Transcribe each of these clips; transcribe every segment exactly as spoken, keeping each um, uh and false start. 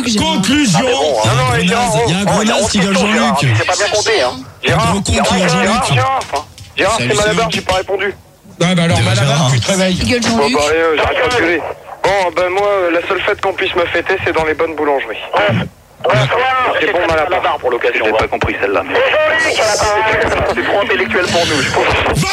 truc, Gérard. Conclusion. Ah, bon, hein. Non, non, Il y a un grenade qui gueule Jean-Luc. C'est pas bien compté, hein. Gérard, Gérard, con qui gueule Gérard, Jean-Luc. Gérard, Gérard, c'est Malabar, j'ai pas répondu. Ouais, bah alors, Malabar, tu te réveilles. Qui gueule Bon, Jean-Luc. bah, allez, euh, j'arrête pas de gueuler. Bon, ben moi, euh, la seule fête qu'on puisse me fêter, c'est dans les bonnes boulangeries. C'est bon, Malabar pour l'occasion. J'ai pas compris celle-là. C'est trop intellectuel pour nous, je pense.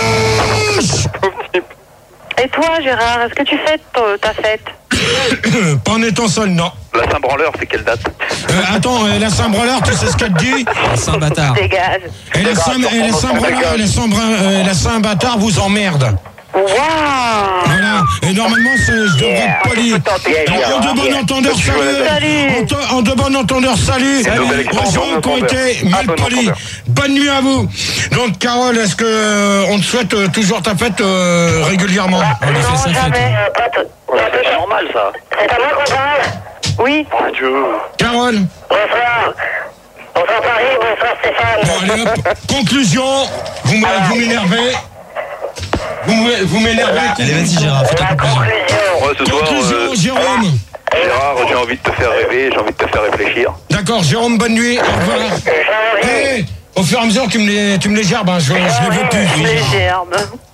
Pauvre type. Et toi, Gérard, est-ce que tu fêtes euh, ta fête? Pas en étant seul, non. La Saint-Branleur, c'est quelle date? Euh, attends, euh, la Saint-Branleur, tu sais ce qu'elle te dit? Saint-Bâtard. Dégage. Et la Saint- et la Saint-Branleur, la Saint- euh, la Saint-Bâtard vous emmerde. Waouh. Voilà. Et normalement, c'est- je devrais être poli. En de bon entendeur, salut. Salut. En, te- en de bon entendeur, salut. Salut. Aux gens qui ont été mal Ah, bon polis. entendeur. Bonne nuit à vous. Donc, Carole, est-ce que euh, on te souhaite euh, toujours ta fête euh, régulièrement? On lui fait Non, sa fête. jamais. C'est normal, ça. C'est à moi qu'on parle? Oui. Mon Dieu. Carole. Bonsoir. Bonsoir Paris, bonsoir Stéphane. Bon, allez, hop. Conclusion. Vous me- vous m'énervez. Vous me- vous m'énervez. Allez, vas-y, Gérard, fais ta conclusion. Ouais, ce soir, Conclusion, euh, Jérôme. Gérard, j'ai envie de te faire rêver, j'ai envie de te faire réfléchir. D'accord, Jérôme, bonne nuit. Au revoir. Hey, au fur et à mesure, tu me les, tu me les gerbes, hein, je, je les veux plus. Les gerbes.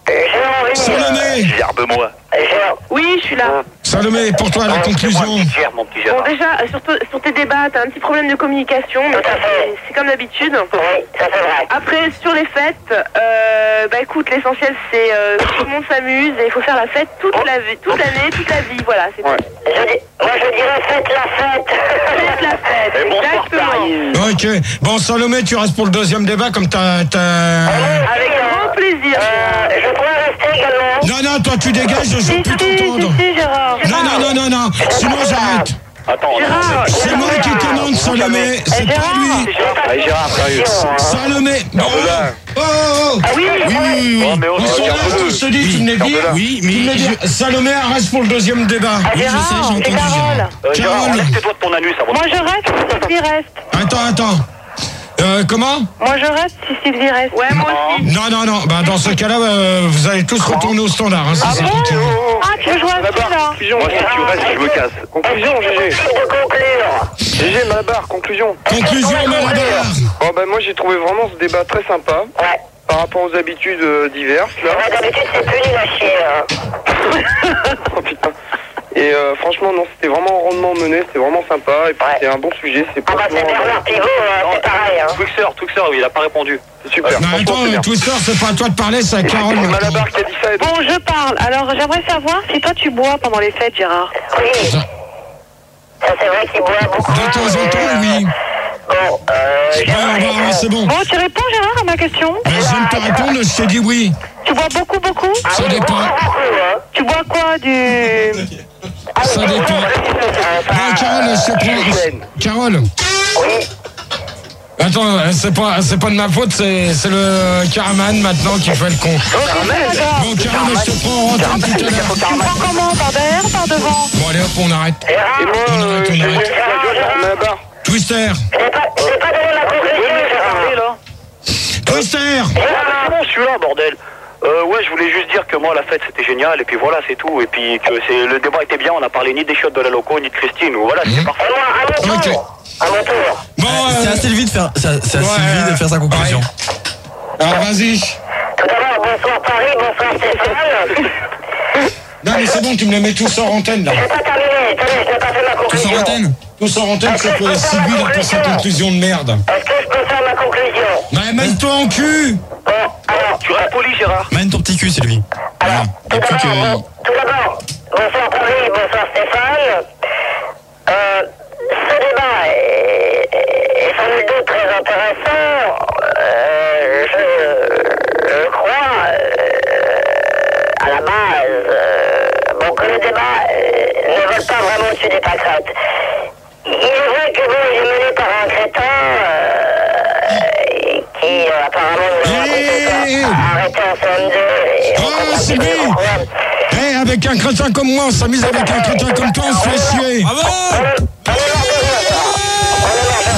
Salomé. Gerbe-moi. Oui, je suis là. Salomé, pour toi, la conclusion. Gerbe, mon petit Bon, Gérard. déjà, euh, sur, te- sur tes débats, t'as un petit problème de communication, mais ça, c'est- c'est comme d'habitude. Après, sur les fêtes, euh, bah écoute, l'essentiel c'est euh, que tout le monde s'amuse et il faut faire la fête toute la vie, toute l'année, toute la vie, voilà. C'est Ouais. Moi je dirais faites la fête. Faites la fête, Et bonsoir, exactement. Paris. Ok. Bon, Salomé, tu restes pour le deuxième débat, comme t'as... t'as- Avec grand plaisir. je pourrais rester également. Non, non, toi, tu dégages, je Si, veux plus si, t'entendre. si, si, Gérard. Non, non, non, non, non. Sinon, j'arrête. Attends, on Gérard, C'est moi qui commande, Salomé. C'est pas lui. Allez, Gérard, sérieux. Salomé. Bon. Gardez-la. Oh, oh, oh. Ah oui, Oui, oui, Oh, oui. mais on Ils se sont là, regarde tous, se dit, tu me l'as dit. Gardez-la. Oui, Tu me l'as mais dit. Salomé, reste pour le deuxième débat. Oui, je sais, j'ai Gérard, entendu, c'est Carole. Gérard. Euh, Gérard, Carole. enlève tes doigts de ton anus avant. Moi je reste, Steve reste. Attends, attends. Euh, comment? Moi je reste, si Steve reste. Ouais, moi aussi. Non, non, non. Bah, dans ce cas-là, euh, vous allez tous retourner au standard. Hein, si Ah c'est bon tout. Ah, tu veux jouer à qui là? Conclusion, moi, si tu restes, je me casse. Conclusion, G G. G G, Malabar, conclusion. Conclusion, Malabar. Bon, ben, moi, j'ai trouvé vraiment ce débat très sympa. Ouais. Par rapport aux habitudes euh, diverses, là. D'habitude c'est plus nul à chier. Hein. Oh, putain. Et euh, franchement, non, c'était vraiment rondement mené, c'était vraiment sympa. Et puis, c'était un bon sujet. C'est Ah bah c'est Bernard Pivot, hein, c'est pareil. Hein. Twixer, Twixer, oui, il a pas répondu. C'est super. Non, Franchement, attends, c'est bien. euh, Twister, c'est pas à toi de parler, c'est à Et Carole. c'est maintenant. Malabar qui a dit ça. Et donc, Bon, je parle. Alors, j'aimerais savoir si toi tu bois pendant les fêtes, Gérard. Oui. Ça, Ça, c'est vrai qu'il boit beaucoup. De temps en temps, oui. Bon, euh, Ouais, ouais, ouais, c'est bon. Bon, tu réponds, Gérard, à ma question? Mais je viens de te répondre, je t'ai dit oui. Tu bois beaucoup, beaucoup? Ça dépend. Tu bois quoi? Du... Ça dépend. Non, Carole, je te prends. Carole. Attends, euh, c'est pas, c'est pas de ma faute, c'est, c'est le Caraman maintenant qui fait le con. Bon, Carole, je te prends en antenne tout à l'heure. Tu me prends comment? Par derrière, par devant? Bon, allez hop, on arrête. Et moi, On euh, arrête, on G G, arrête. Malabar. Twister. Je vais pas donner la conclusion, Twister. C'est bon, celui-là, bordel. Euh, ouais, je voulais juste dire que moi, la fête, c'était génial, et puis voilà, c'est tout. Et puis que c'est, le débat était bien, on a parlé ni des shots de la loco, ni de Christine, ou voilà, c'est parfait. Ok. À mon tour. Bon, C'est euh, assez vite de faire, c'est c'est assez Ouais, vite de faire sa conclusion. alors vas-y. Tout d'abord, bonsoir Paris, bonsoir Stéphane. Non, mais c'est bon, tu me les mets tous hors antenne, là. J'ai pas terminé, attendez, je n'ai pas fait ma Tous conclusion. en antenne. Tous hors antenne, c'est que Sylvie, là, pour sa conclusion de merde. Est-ce que je peux faire ma conclusion? Bah, mets-toi en cul. Bon, alors, Tu restes poli, Gérard. Mène ton petit cul, Sylvie. Voilà. tout Et plus que. d'abord, bon, tout d'abord, bonsoir Paris, bonsoir Stéphane. Euh, ce débat est, est sans nul doute très intéressant. Euh, je, je crois, euh, à la base, euh, bon, que le débat euh, ne vole pas vraiment au-dessus des pâquerettes. Il est vrai que bon, il est mené par un crétin euh, qui euh, apparemment nous a Hey, hey, hey. arrêté en C M deux. et on Oh, comprend Sylvie. plus le problème. Eh, avec un crétin comme moi, on s'amuse avec un crétin comme toi, on se fait chier. Bravo. On est mort de rire. On est mort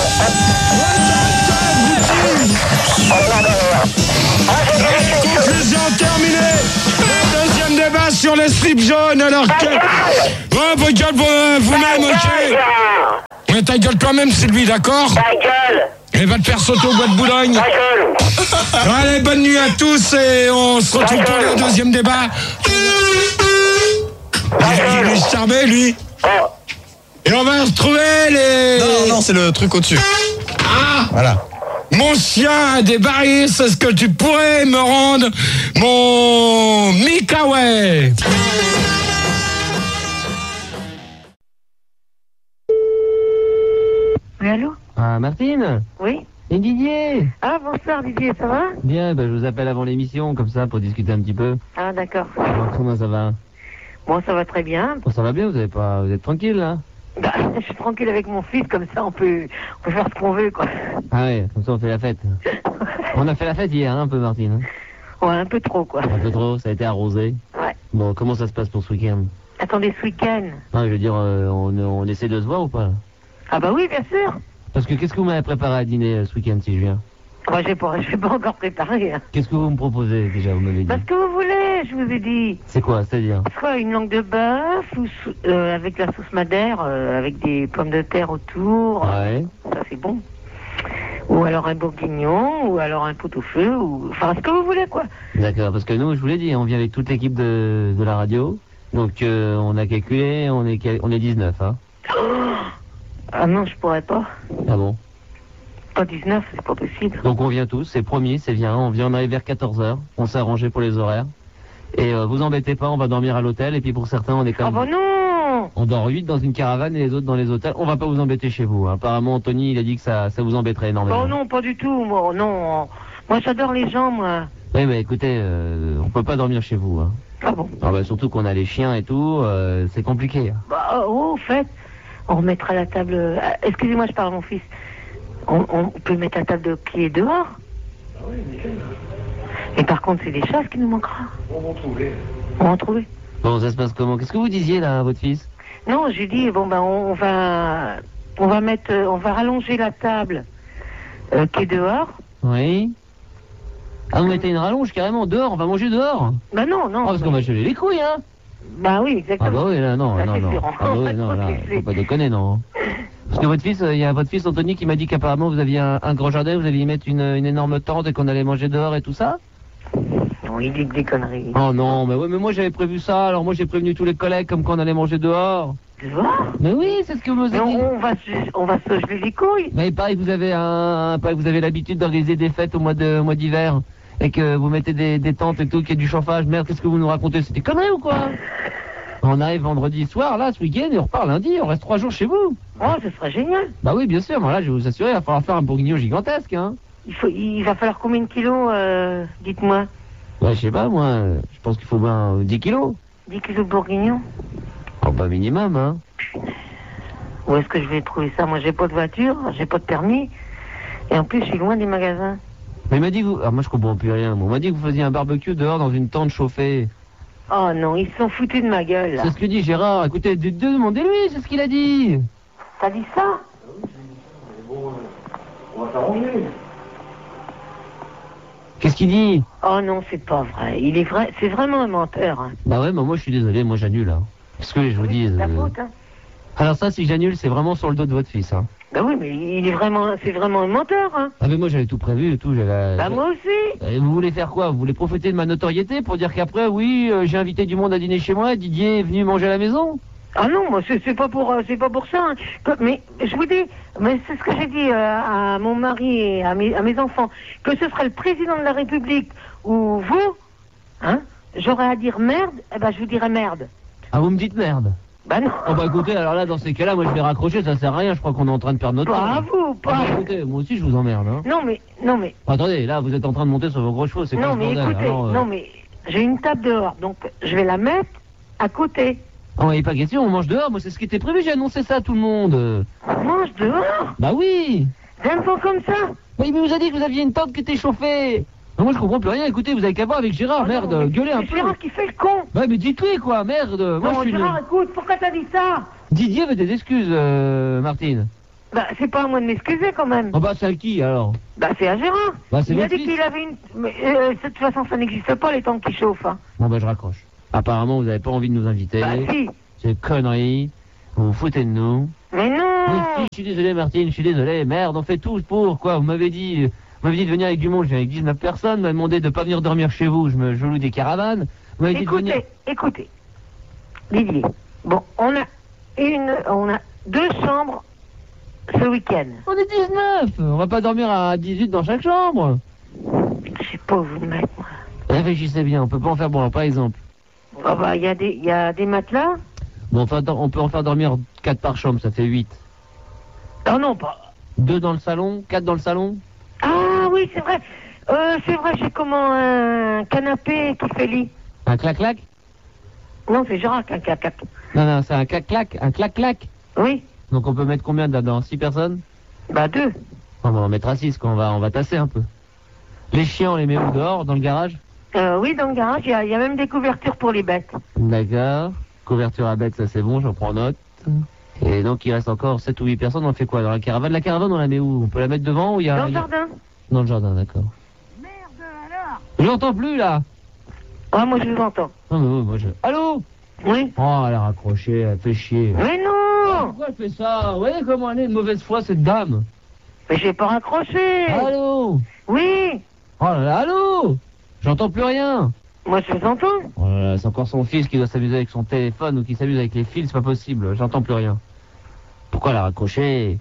de rire. Moi, je dirais que c'est Conclusion terminée. Le deuxième débat sur les slips jaunes, alors que... Oh, regarde vous- vous-même, ok. Gérard. Mais ta gueule toi-même, Sylvie, d'accord? Ta gueule. Et va te faire sauter au bois de Boulogne. Ta gueule. Allez, bonne nuit à tous et on se retrouve pour le deuxième débat. Il est charmé, lui. Oh. Et on va retrouver les... Non, non, c'est le truc au-dessus. Ah, Voilà. mon chien a des barils, est-ce que tu pourrais me rendre mon Mikawe? Oui, allô? Ah, Martine? Oui? Et Didier? Ah, bonsoir Didier, ça va? Bien, bah, je vous appelle avant l'émission, comme ça, pour discuter un petit peu. Ah, d'accord. Alors, comment ça va? Bon, ça va très bien. Bon, ça va bien, vous avez pas... Vous êtes tranquille, là? Bah, je suis tranquille avec mon fils, comme ça on peut, on peut faire ce qu'on veut, quoi. Ah ouais, comme ça on fait la fête. On a fait la fête hier, hein, un peu, Martine. Hein. Ouais, un peu trop, quoi. Un peu trop, ça a été arrosé. Ouais. Bon, comment ça se passe pour ce week-end? Attendez, ce week-end. Ah, je veux dire, euh, on, on essaie de se voir ou pas? Ah bah oui, bien sûr. Parce que qu'est-ce que vous m'avez préparé à dîner euh, ce week-end, si je viens? Moi, je pas, je vais pas encore préparer. Hein. Qu'est-ce que vous me proposez, déjà, vous m'avez dit? Parce que vous voulez, je vous ai dit. C'est quoi, c'est-à-dire? C'est quoi, une langue de bœuf ou sou- euh, avec la sauce madère, euh, avec des pommes de terre autour. Ouais. Ça, c'est bon. Ou alors un bourguignon, ou alors un pot-au-feu, ou... Enfin, ce que vous voulez, quoi. D'accord, parce que nous, je vous l'ai dit, on vient avec toute l'équipe de, de la radio. Donc, euh, on a calculé, on est, on est dix-neuf, hein. Ah non, je pourrais pas. Ah bon? Pas dix-neuf, c'est pas possible. Donc on vient tous, c'est promis, c'est bien, on vient, on arrive vers quatorze heures, on s'est arrangé pour les horaires. Et euh, vous embêtez pas, on va dormir à l'hôtel, et puis pour certains, on est Ah comme... bah non. On dort huit dans une caravane et les autres dans les hôtels. On va pas vous embêter chez vous. Hein. Apparemment, Anthony, il a dit que ça, ça vous embêterait énormément. Oh non, pas du tout, moi, non. Moi, j'adore les gens, moi. Oui, mais écoutez, euh, on peut pas dormir chez vous. Hein. Ah bon? Ah bah, surtout qu'on a les chiens et tout, euh, c'est compliqué. Hein. Bah, oh, au fait, on remettra la table... euh, Excusez-moi, je parle à mon fils. On, on peut mettre la table de pied dehors? Et par contre, c'est des chasses qui nous manquera. On va en trouver. On va en trouver. Bon, ça se passe comment? Qu'est-ce que vous disiez, là, à votre fils? Non, j'ai dit, bon, ben, on va... On va mettre... euh, On va rallonger la table euh, qui est dehors. Oui. Ah, vous mettez une rallonge carrément dehors, on va manger dehors? Bah non, non. Oh, parce qu'on va geler les couilles, hein? Bah oui, Ah exactement. bah oui, là, non, Là, non, c'est non. sûr. Ah bah oui, non, là, faut pas déconner, non. Parce que votre fils, il y a votre fils Anthony qui m'a dit qu'apparemment vous aviez un, un grand jardin, vous alliez y mettre une, une énorme tente et qu'on allait manger dehors et tout ça? Non, il dit que des conneries. Oh non, mais ouais, mais moi j'avais prévu ça, alors moi j'ai prévenu tous les collègues comme qu'on allait manger dehors. Dehors? Mais oui, c'est ce que vous Mais avez dit. on, on va se, on va se geler les couilles. Mais pareil que vous avez un, pareil que vous avez l'habitude d'organiser des fêtes au mois de, au mois d'hiver et que vous mettez des, des tentes et tout, qu'il y a du chauffage. Merde, qu'est-ce que vous nous racontez? C'était conneries ou quoi? On arrive vendredi soir, là, ce week-end, et on repart lundi, on reste trois jours chez vous. Oh, ce serait génial. Bah oui, bien sûr, mais là, je vais vous assurer, il va falloir faire un bourguignon gigantesque, hein. Il, faut, il va falloir combien de kilos, euh, dites-moi? Ouais, je sais pas, moi, euh, je pense qu'il faut bien euh, dix kilos. dix kilos de bourguignon? Oh, bah minimum, hein. Où est-ce que je vais trouver ça? Moi, j'ai pas de voiture, j'ai pas de permis. Et en plus, je suis loin des magasins. Mais il m'a dit que vous... Alors moi, je comprends plus rien. Moi, on m'a dit que vous faisiez un barbecue dehors dans une tente chauffée. Oh non, ils se sont foutus de ma gueule, là. C'est ce que dit Gérard. Écoutez, de- de- demandez-lui, c'est ce qu'il a dit. T'as dit ça? Qu'est-ce qu'il dit? Oh non, c'est pas vrai. Il est vrai, c'est vraiment un menteur. Hein. Bah ouais, bah moi, je suis désolé, moi, j'annule, hein. Qu'est-ce que je vous dis? C'est ta euh, faute, hein. Alors ça, si j'annule, c'est vraiment sur le dos de votre fils, hein. Bah oui, mais il est vraiment, c'est vraiment un menteur, hein. Ah mais moi, j'avais tout prévu et tout. j'avais- Bah moi aussi. Et vous voulez faire quoi? Vous voulez profiter de ma notoriété pour dire qu'après, oui, euh, j'ai invité du monde à dîner chez moi, Didier est venu manger à la maison? Ah non, moi c'est c'est pas pour, euh, c'est pas pour ça. Hein. Que- mais je vous dis, mais c'est ce que j'ai dit euh, à mon mari et à mes, à mes enfants, que ce serait le président de la République ou vous, hein. J'aurais à dire merde, eh ben je vous dirais merde. Ah, vous me dites merde? Bah non. Oh bah écoutez, alors là, dans ces cas-là, moi je vais raccrocher, ça sert à rien, je crois qu'on est en train de perdre notre temps. Pas à vous, Ah pas. bah, écoutez, moi aussi je vous emmerde, hein. Non mais, non mais, Attendez, là, vous êtes en train de monter sur vos gros chevaux, c'est quoi non ce mais bordel? écoutez, Alors, euh, non mais, j'ai une table dehors, donc je vais la mettre à côté. Oh, il n'est pas question, on mange dehors, moi c'est ce qui était prévu, j'ai annoncé ça à tout le monde. On mange dehors. Bah oui. D'un fois comme ça. Mais il vous a dit que vous aviez une tente qui était chauffée. Non, moi je comprends plus rien, écoutez, vous avez qu'à voir avec Gérard, Oh merde, non, mais gueulez un c'est peu. Gérard qui fait le con. Ouais, mais dites-lui quoi, merde. Moi Non, je suis Gérard, une- écoute, pourquoi t'as dit ça? Didier veut des excuses, euh, Martine. Bah, c'est pas à moi de m'excuser quand même. Oh bah c'est à qui alors? Bah, c'est à Gérard. Bah, c'est Il a votre dit fils. qu'il avait une. Mais euh, de toute façon, ça n'existe pas les temps qui chauffent. Hein. Bon bah je raccroche. Apparemment vous n'avez pas envie de nous inviter. Bah, si. C'est connerie. Vous vous foutez de nous. Mais non. Mais si, je suis désolé Martine, je suis désolé. Merde, on fait tout pour quoi. Vous m'avez dit, vous m'avez dit de venir avec du monde, je viens avec dix-neuf personnes. Vous m'avez demandé de ne pas venir dormir chez vous, je me je loue des caravanes. Vous m'avez dit de venir... Écoutez, écoutez. Didier, bon, on a une, on a deux chambres ce week-end. On est dix-neuf. On va pas dormir à dix-huit dans chaque chambre. Je sais pas où vous le mettre, moi. Réfléchissez bien, on peut pas en faire bon, par exemple. Ah bah, il y a des, il y a des matelas. Bon, enfin, on peut en faire dormir quatre par chambre, ça fait huit. Ah non, pas. deux dans le salon, quatre dans le salon. Ah oui, c'est vrai. Euh, c'est vrai, j'ai comment un canapé qui fait lit. Un clac-clac? Non, c'est Gérard qui a un clac-clac. Non, non, c'est un clac-clac, un clac-clac. Oui. Donc on peut mettre combien dedans? six personnes? Bah deux. On va en mettre à six, quoi. On va, on va tasser un peu. Les chiens, on les met où, dehors, dans le garage? Euh, oui, dans le garage, il y, a- il y a même des couvertures pour les bêtes. D'accord. Couverture à bête, ça c'est bon, j'en prends note. Et donc il reste encore sept ou huit personnes, on fait quoi dans la caravane? La caravane, on la met où? On peut la mettre devant ou il y a... Dans le il y a- jardin. Dans le jardin, d'accord. Merde, alors. Je l'entends plus, là. Ah, moi je vous entends. Non, mais oui, moi je... Allô? Oui. Oh, elle a raccroché, elle fait chier. Mais non. Pourquoi elle fait ça? Vous voyez comment elle est de mauvaise foi, cette dame? Mais j'ai pas raccroché. Allô? Oui. Oh là là, allô? J'entends plus rien. Moi je vous entends. Oh là là, c'est encore son fils qui doit s'amuser avec son téléphone ou qui s'amuse avec les fils, c'est pas possible, j'entends plus rien. Pourquoi elle a raccroché?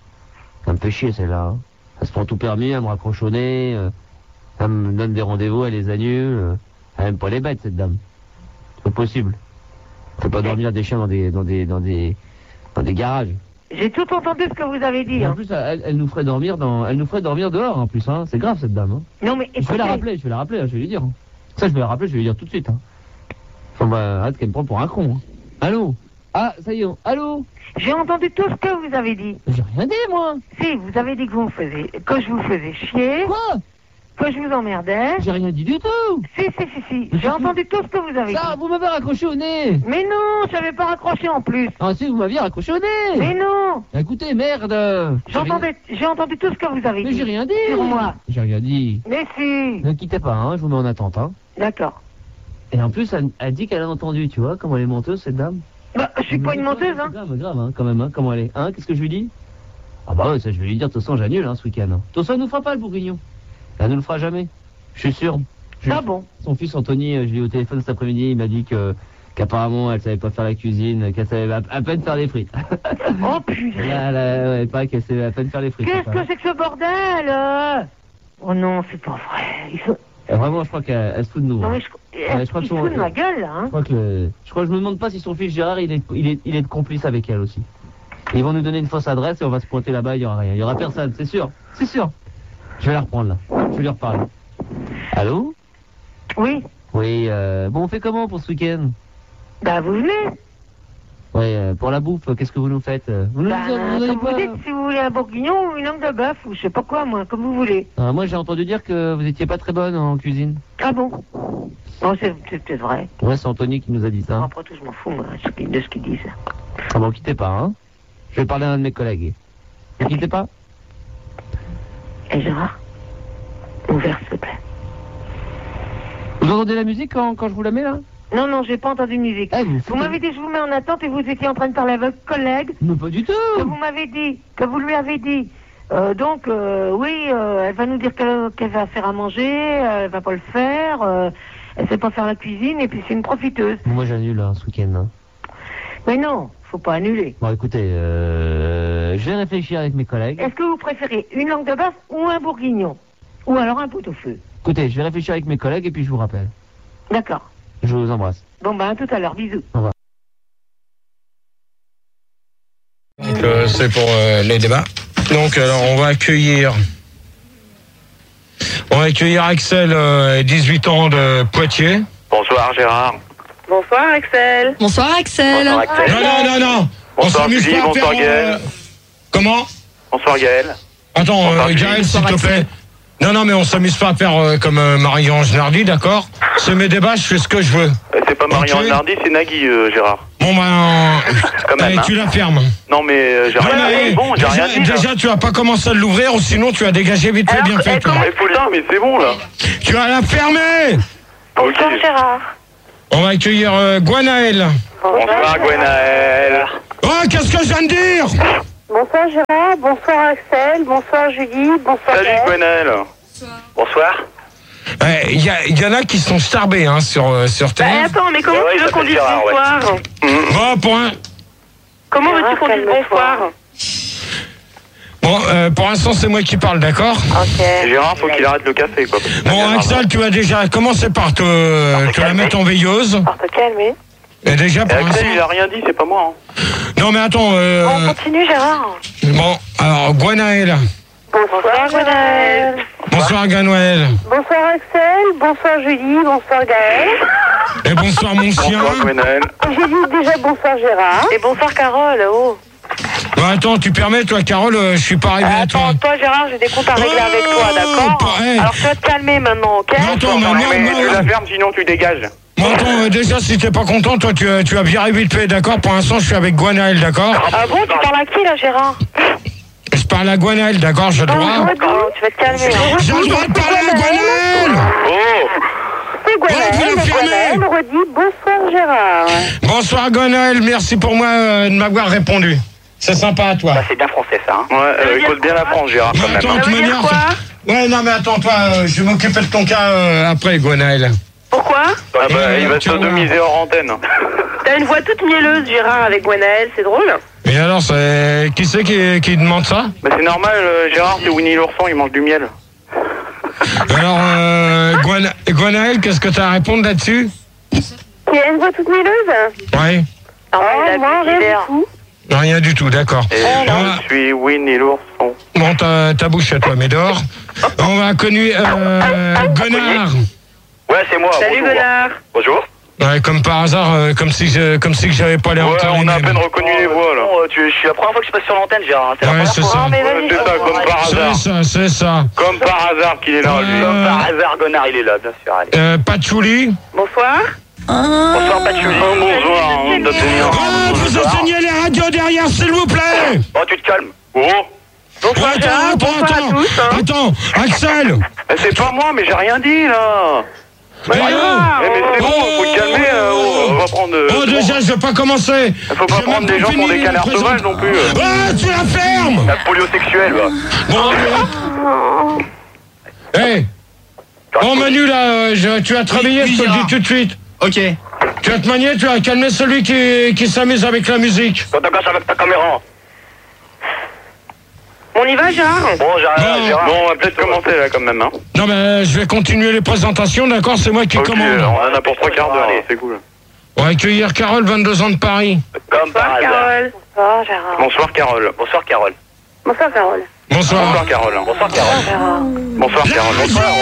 Ça me fait chier celle-là. Hein. Elle se prend tout permis, elle me raccroche au nez, euh, elle me donne des rendez-vous, elle les annule. euh, elle aime pas les bêtes cette dame. C'est pas possible. On peut pas dormir des chiens dans des dans des dans des dans des garages. J'ai tout entendu ce que vous avez dit. Et en Hein. plus, elle, elle nous ferait dormir dans elle nous ferait dormir dehors en plus, hein. C'est grave cette dame. Hein. Non mais Je vais écoutez. la rappeler, je vais la rappeler, hein, je vais lui dire. hein. Ça, je vais la rappeler, je vais lui dire tout de suite. Hein. Enfin, bah, arrête qu'elle me prend pour un con. Hein. Allô? Ah, ça y est, on- allô? J'ai entendu tout ce que vous avez dit. J'ai rien dit, moi. Si, vous avez dit que vous me faisiez, que je vous faisais chier, Quoi? que je vous emmerdais. J'ai rien dit du tout. Si, si, si, si. J'ai entendu tout ce que vous avez Ça, dit. vous m'avez raccroché au nez. Mais non, je n'avais pas raccroché en plus. Ah si, vous m'aviez raccroché au nez. Mais non. Écoutez, merde. J'ai rien- J'entendais, j'ai entendu tout ce que vous avez Mais dit. j'ai rien dit. Sur moi. J'ai rien dit. Mais si. Ne quittez pas, hein, je vous mets en attente. Hein. D'accord. Et en plus, elle, elle dit qu'elle a entendu, tu vois, comment elle est menteuse, cette dame. Bah, je suis pas une menteuse, hein. C'est grave, grave, hein, quand même, hein, comment elle est. Hein, qu'est-ce que je lui dis? Ah bah ouais, ça je vais lui dire, de toute façon, j'annule, hein, ce week-end. hein. De toute façon, elle nous fera pas le bourguignon. Elle nous le fera jamais. Je suis sûr. Je- Ah bon. Son fils Anthony, euh, je l'ai eu au téléphone cet après-midi, il m'a dit que qu'apparemment elle savait pas faire la cuisine, qu'elle savait à, à peine faire les frites. Oh putain. Là, là, ouais, pas qu'elle savait à peine faire les frites. Qu'est-ce enfin. que c'est que ce bordel euh Oh non, c'est pas vrai. Ils sont... Euh, Vraiment, je crois qu'elle elle se fout de nous. Non hein. mais je... je crois Ils que se son- foutent de ma gueule, là, hein. Je crois que le- je crois que je me demande pas si son fils Gérard il est il est il est de complice avec elle aussi. Ils vont nous donner une fausse adresse et on va se pointer là-bas, il y aura rien, il y aura personne, c'est sûr, c'est sûr. Je vais la reprendre là, je vais lui reparler. Allô? Oui. Oui, euh, bon on fait comment pour ce week-end? Bah vous venez. Ouais, euh, pour la bouffe, qu'est-ce que vous nous faites? Vous nous, Bah, vous nous donnez comme quoi? vous dites, si vous voulez un bourguignon ou une langue de bœuf ou je sais pas quoi, moi, comme vous voulez. Ah, moi j'ai entendu dire que vous étiez pas très bonne en cuisine. Ah bon. Bon, c'est c'est peut-être vrai. Ouais, c'est Anthony qui nous a dit ça. Après tout, je m'en fous, moi, ce qu'ils- de ce qu'ils disent. Ah bon, quittez pas, hein. Je vais parler à un de mes collègues. Ne quittez pas. Et Gérard, ouvert, s'il te plaît. Vous entendez la musique quand, quand je vous la mets là? Non, non, j'ai pas entendu de musique. Eh, vous Vous foutez- m'avez dit, je vous mets en attente et vous étiez en train de parler avec votre collègue. Non, pas du tout. Que vous m'avez dit, que vous lui avez dit. Euh, donc, euh, oui, euh, elle va nous dire qu'elle qu'elle va faire à manger, euh, elle va pas le faire, euh, elle sait pas faire la cuisine et puis c'est une profiteuse. Moi j'annule hein, ce week-end. Hein. Mais non, faut pas annuler. Bon écoutez, euh, je vais réfléchir avec mes collègues. Est-ce que vous préférez une langue de bœuf ou un bourguignon? Ou alors un pot-au-feu? Écoutez, je vais réfléchir avec mes collègues et puis je vous rappelle. D'accord. Je vous embrasse. Bon, ben, à tout à l'heure, bisous. Donc euh, c'est pour euh, les débats. Donc alors on va accueillir on va accueillir Axel, euh, dix-huit ans de Poitiers. Bonsoir Gérard. Bonsoir Axel. Bonsoir Axel. Bonsoir Axel. Non non non non. On Bonsoir s'amuse Julie, pas à faire. bonsoir Gaël. euh, Comment? Bonsoir Gaël. Attends, Bonsoir, euh, Julie. Gaël, s'il Bonsoir, te plaît. Non non mais on s'amuse pas à faire euh, comme euh, Marie-Ange Nardi, d'accord? C'est mes débats, je fais ce que je veux. Euh, C'est pas Marianne Ok. Nardi, c'est Nagui euh, Gérard. Bon ben, Quand même, allez, hein. tu la fermes. Non mais euh, j'ai Non, rien mais, dit. Bon, j'ai déjà, rien dit. là. déjà, tu vas pas commencer à l'ouvrir ou sinon tu vas dégager vite fait, Alors, bien fait. eh, toi. comment- Mais putain, mais c'est bon là. Tu vas la fermer. Ok. Bonsoir Gérard. On va accueillir euh, Gwenaël. Bonsoir Gwenaël. Oh, qu'est-ce que je viens de dire? Bonsoir Gérard, bonsoir Axel, bonsoir Julie, bonsoir Salut Gaël. Gwenel. Bonsoir. Il eh, y, y en a qui sont starbés hein, sur, euh, sur Terre. Bah, attends, mais comment Ouais, tu ouais, veux qu'on ça dise fait Gérard, bonsoir Bon, pour un... Comment veux-tu qu'on dise bonsoir Bon, euh, pour l'instant, c'est moi qui parle, d'accord? Ok. Gérard, faut qu'il arrête le café, quoi. Bon, Axel, tu vas déjà commencer par te, te la mettre en veilleuse. Par te calmer. Et déjà, pour Axel, l'instant... il a rien dit, c'est pas moi. Hein. Non, mais attends... Euh... On continue Gérard. Bon, alors, Gwenaël. Bonsoir Gwenaël. Bonsoir, Gwenaël. Bonsoir Axel, bonsoir Julie, bonsoir Gaël. Et bonsoir, mon chien. Bonsoir Gwenel. J'ai dit déjà bonsoir Gérard. Et bonsoir Carole, oh. Bon, attends, tu permets, toi, Carole, euh, je suis pas arrivé à toi. Attends, toi Gérard, j'ai des comptes à régler avec toi, d'accord? Oh, hey. Alors tu vas te calmer maintenant, ok? Non, attends, Non, mais mais non, tu non. la fermes, sinon tu dégages. Bon, attends, euh, déjà, si t'es pas content, toi, tu, euh, tu vas virer vite fait, d'accord? Pour l'instant, je suis avec Gwenaël, d'accord? Ah bon, tu parles à qui là Gérard? Je parle à Gwenaël, d'accord? J'ai le droit? Non, tu vas te calmer. Hein. J'ai le droit de parler à Gwenaël! Oh. C'est Oh, vous la Gwenaël, fermez. Gwenaël redit bonsoir Gérard. Bonsoir, Gwenaël, merci pour moi euh, de m'avoir répondu. C'est sympa à toi. C'est bien français, ça. Hein. Ouais, euh, écoute bien la France, Gérard, quand Mais même. attends, hein. de toute manière, ouais, non, mais attends, toi, euh, je vais m'occuper de ton cas euh, après, Gwenaël. Pourquoi Ah bah, Euh, il va tu te vois. sodomiser hors antenne. T'as une voix toute mielleuse, Gérard, avec Gwenaël, c'est drôle. Et alors, c'est... qui c'est qui, qui demande ça? Bah, c'est normal, euh, Gérard, c'est Winnie l'ourson, il mange du miel. Alors, euh, Gwen- Gwenaël, qu'est-ce que tu as à répondre là-dessus? Tu as une voix toute mielleuse? Ouais, Oh, moi, rien du tout. rien du tout, d'accord. Et je suis Winnie l'ourson. Bon, ta, ta bouche à toi, Médor. On va connu euh, Gonard. Ouais, c'est moi. Salut, bonjour. Gonard. Bonjour. Ouais, comme par hasard, euh, comme si je, comme si que j'avais pas les Ouais, entendre on a à les peine mêmes. reconnu les voix, là. Je suis la première fois que je passe sur l'antenne, Gérard. Ouais, c'est ça. Oh, mais Ouais, vas-y. c'est ça, comme par C'est hasard. ça, c'est ça. Comme par hasard qu'il est là, lui. Euh, Comme par hasard, Gonard, il est là, bien sûr. Allez. Euh, Patchouli. Bonsoir. Bonsoir, Patchouli. Oh, bonsoir, hein, d'obtenir. Oh, vous enseignez les radios derrière, s'il vous plaît. Oh, tu te calmes. Oh. Bonsoir, Attends, Gérard. attends, Bonsoir à attends. tous. Hein. Attends, Axel. Eh, c'est pas moi, mais j'ai rien dit, là. Eh, oh. Eh, mais c'est bon, faut te calmer. euh, oh, on va prendre. euh, Oh, déjà, je vais pas commencer. Faut pas J'ai prendre même des gens fini pour des les canards présent- sauvages non plus. euh. Ah, tu la fermes. La polio sexuelle, va. Bon, mais... Hey. Bon, Manu, là, euh, je- tu vas te réveiller, oui, je te le dis Gérard. tout de suite. Ok. Tu vas te manier, tu vas calmer celui qui, qui s'amuse avec la musique. Quand t'as casse avec ta caméra. On y va, Gérard? Bon, Gérard, Non. Gérard. Bon, on va peut-être commencer, là, quand même. Hein. Non, mais euh, je vais continuer les présentations, d'accord? C'est moi qui Ok, commande. on en a pour trois quarts d'heure, Allez. hein, c'est cool. On va accueillir Carole, vingt-deux ans de Paris. Comme par Bonsoir, hasard. Carole. Bonsoir Gérard. Bonsoir, Carole. Bonsoir, Carole. Bonsoir Carole. Bonsoir. Bonsoir, Carole. Bonsoir, Carole. Gérard. Bonsoir, Carole.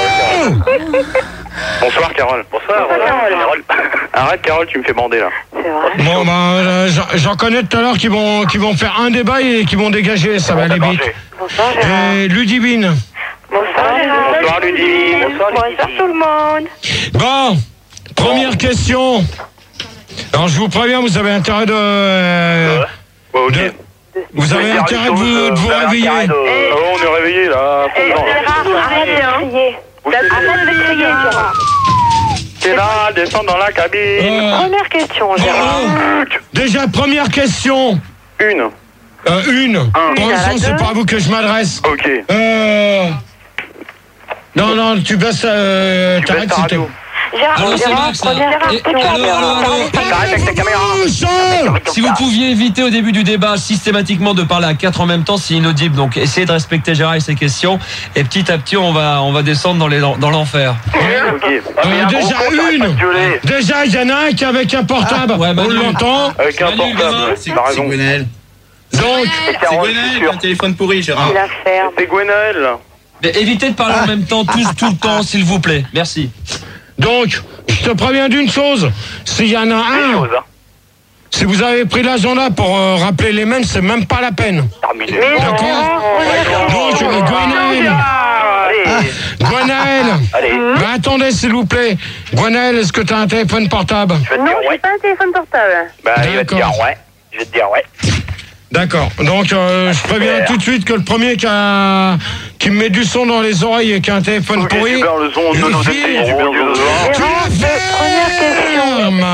Bonsoir, Carole. Bonsoir, Carole. Arrête, Carole, tu me fais bander, là. C'est vrai. Bon, ben, euh, j'en- j'en connais tout à l'heure qui vont, qui vont faire un débat et qui vont dégager, ça va aller vite. Bonsoir Gérard. Et Ludivine. Bonsoir Gérard. Bonsoir, Ludivine. Bonsoir, Bonsoir tout le monde. Bon, première question. Alors, je vous préviens, vous avez intérêt de... euh, Ouais, ok. de- vous avez dire intérêt les de vous, choses, de vous euh, réveiller. Ah, on est réveillés, là. Eh, Fondant, là. Gérard, arrêtez, hein. Crier. Vous T'as êtes- arrête de crier, Gérard. C'est là, descends dans la cabine. Euh, Première question oh, Gérard. oh. Déjà, première question. Une. Euh, une. Pour à la l'instant, c'est deux. pas à vous que je m'adresse. Ok. Euh... Non, non, tu baisses... Euh, Tu baisses t'arrêtes ta si t'es- radio. Gérard, Allô, c'est Gérard, Max, là. première Et- question allô, Gérard. allô, allô. T'arrêtes avec ta caméra. Si vous pouviez éviter au début du débat systématiquement de parler à quatre en même temps, c'est inaudible. Donc essayez de respecter Gérard et ses questions. Et petit à petit, on va, on va descendre dans, les, dans l'enfer. Ok. Euh, déjà une. Déjà, il y en a un qui est avec un portable. Ah, ouais, on Manu. l'entend. Avec un Salut, gamin. portable. C'est- T'as raison. Gwenaël. Donc, C'est Gwenaël, un téléphone pourri, Gérard. Il la ferme. C'est Gwenaël, là. Mais évitez de parler en même temps, tous, tout le temps, s'il vous plaît. Merci. donc, je te préviens d'une chose. S'il y en a un, Chose, hein. si vous avez pris l'agenda pour euh, rappeler les mêmes, c'est même pas la peine. Terminé. D'accord? Donc, euh, Gwenaël. Allez. Gwenaël. Allez. Mais attendez, s'il vous plaît. Gwenaël, est-ce que tu as un téléphone portable? Je vais te Non, dire j'ai ouais. pas un téléphone portable. Bah, il va te dire D'accord. ouais. Je vais te dire ouais. D'accord. Donc, euh, je préviens tout de suite que le premier qui, a, qui me met du son dans les oreilles et qui a un téléphone Ok, pourri... super le son de nos je étés, file. super le son. Tu la Première question. fermes.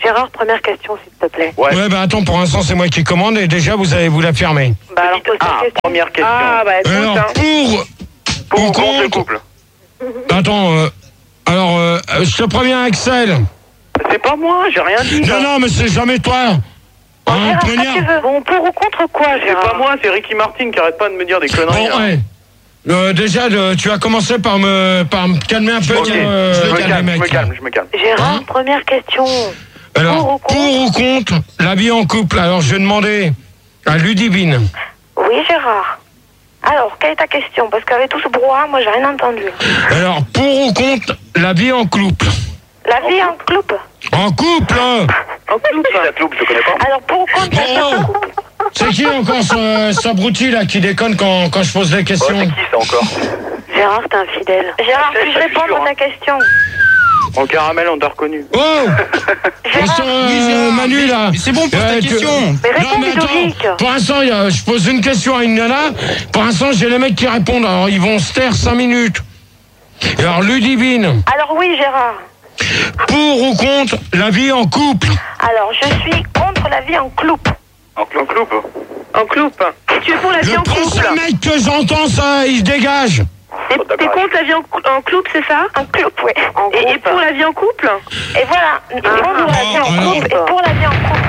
Gérard, première question, s'il te plaît. Ouais, ouais bah attends, pour l'instant, c'est moi qui commande et déjà, vous allez vous l'affirmer. Bah alors, pose Ah, question. première question. Ah, bah écoute, Alors, hein. pour... Pour ou ou contre le contre couple? Attends, euh, alors, euh, je te préviens, Axel. C'est pas moi, j'ai rien dit. Non, non, mais c'est jamais toi. Bon, Hein, Gérard, première- quand tu veux. Bon, pour ou contre quoi, C'est Gérard? pas moi, c'est Ricky Martin qui arrête pas de me dire des conneries. Bon, là. ouais. Euh, déjà, le- tu vas commencer par me, par me calmer un peu. Ok, euh, je me les calme, je me mecs. calme, je me calme. Gérard, Hein première question. Alors, Pour ou contre pour ou contre la vie en couple? Alors, je vais demander à Ludivine. Oui, Gérard. Alors, quelle est ta question? Parce qu'avec tout ce brouhaha, moi, j'ai rien entendu. Alors, pour ou contre la vie en couple? La vie en couple? En couple, hein. En couple. La cloupe, je connais pas. Alors, pour ou contre la vie en Oh, couple? c'est qui encore ce, ce abruti là qui déconne quand, quand je pose des Oh, questions? c'est qui ça encore? Gérard, t'es infidèle. Gérard, Je sais, puis-je je suis répondre sûr, à ta hein. question? En caramel, on t'a reconnu. Oh, Gérard, Attention, euh, Manu là. Mais c'est bon, pose ta tu- question. mais réponds, Non mais Ludovic. attends, pour l'instant, il y a- je pose une question à une nana. Pour l'instant, j'ai les mecs qui répondent. Alors, ils vont se taire cinq minutes. Et alors, Ludivine, Alors oui, Gérard. pour ou contre la vie en couple? Alors, je suis contre la vie en couple. En cloupe, cloupe. En couple. Tu es pour la vie Le en couple? prochain mec que j'entends, ça, il se dégage. T'es t'es contre la vie en, cou- en couple, c'est ça? En couple, oui. Et, et pour la vie en couple? Et voilà. Et pour la vie en alors. couple. Et pour la vie en couple.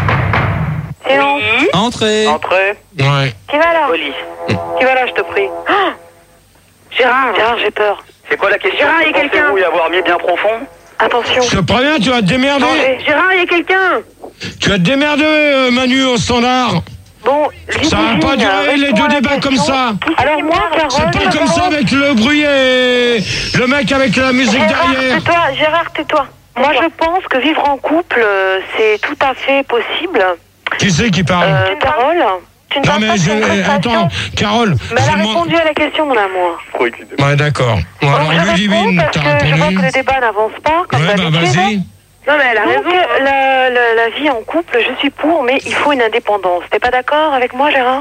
C'est bon. Entrez. Entrée. Ouais. Qui va là? Qui va là, je te prie? Oh Gérard, Gérard, j'ai peur. C'est quoi la question? Gérard, il y a quelqu'un. Pensez-vous y avoir mis bien profond? Attention. Je te préviens, tu vas te démerder. Danger. Gérard, il y a quelqu'un. Tu vas te démerder, euh, Manu, au standard. Bon, Ça va pas durer les deux débats comme ça. Alors moi, Carole, C'est pas comme ça avec le bruit et le mec avec la musique Gérard, derrière. tais-toi, Gérard, tais-toi. Moi, je pense que vivre en couple, euh, c'est tout à fait possible. Qui c'est qui parle? Euh, Carole, tu ne Non penses mais pas que c'est une je, prestation? attends, Carole. Mais elle a je demande- répondu à la question, mon amour. Ouais, d'accord. Bon, Donc alors je réponds Ludivine, parce t'as que je vois répondu. que le débat n'avance pas, comme Ouais, bah d'habitude. vas-y. Non, mais elle a raison. Donc, la, la, la vie en couple, je suis pour, mais il faut une indépendance. T'es pas d'accord avec moi, Gérard?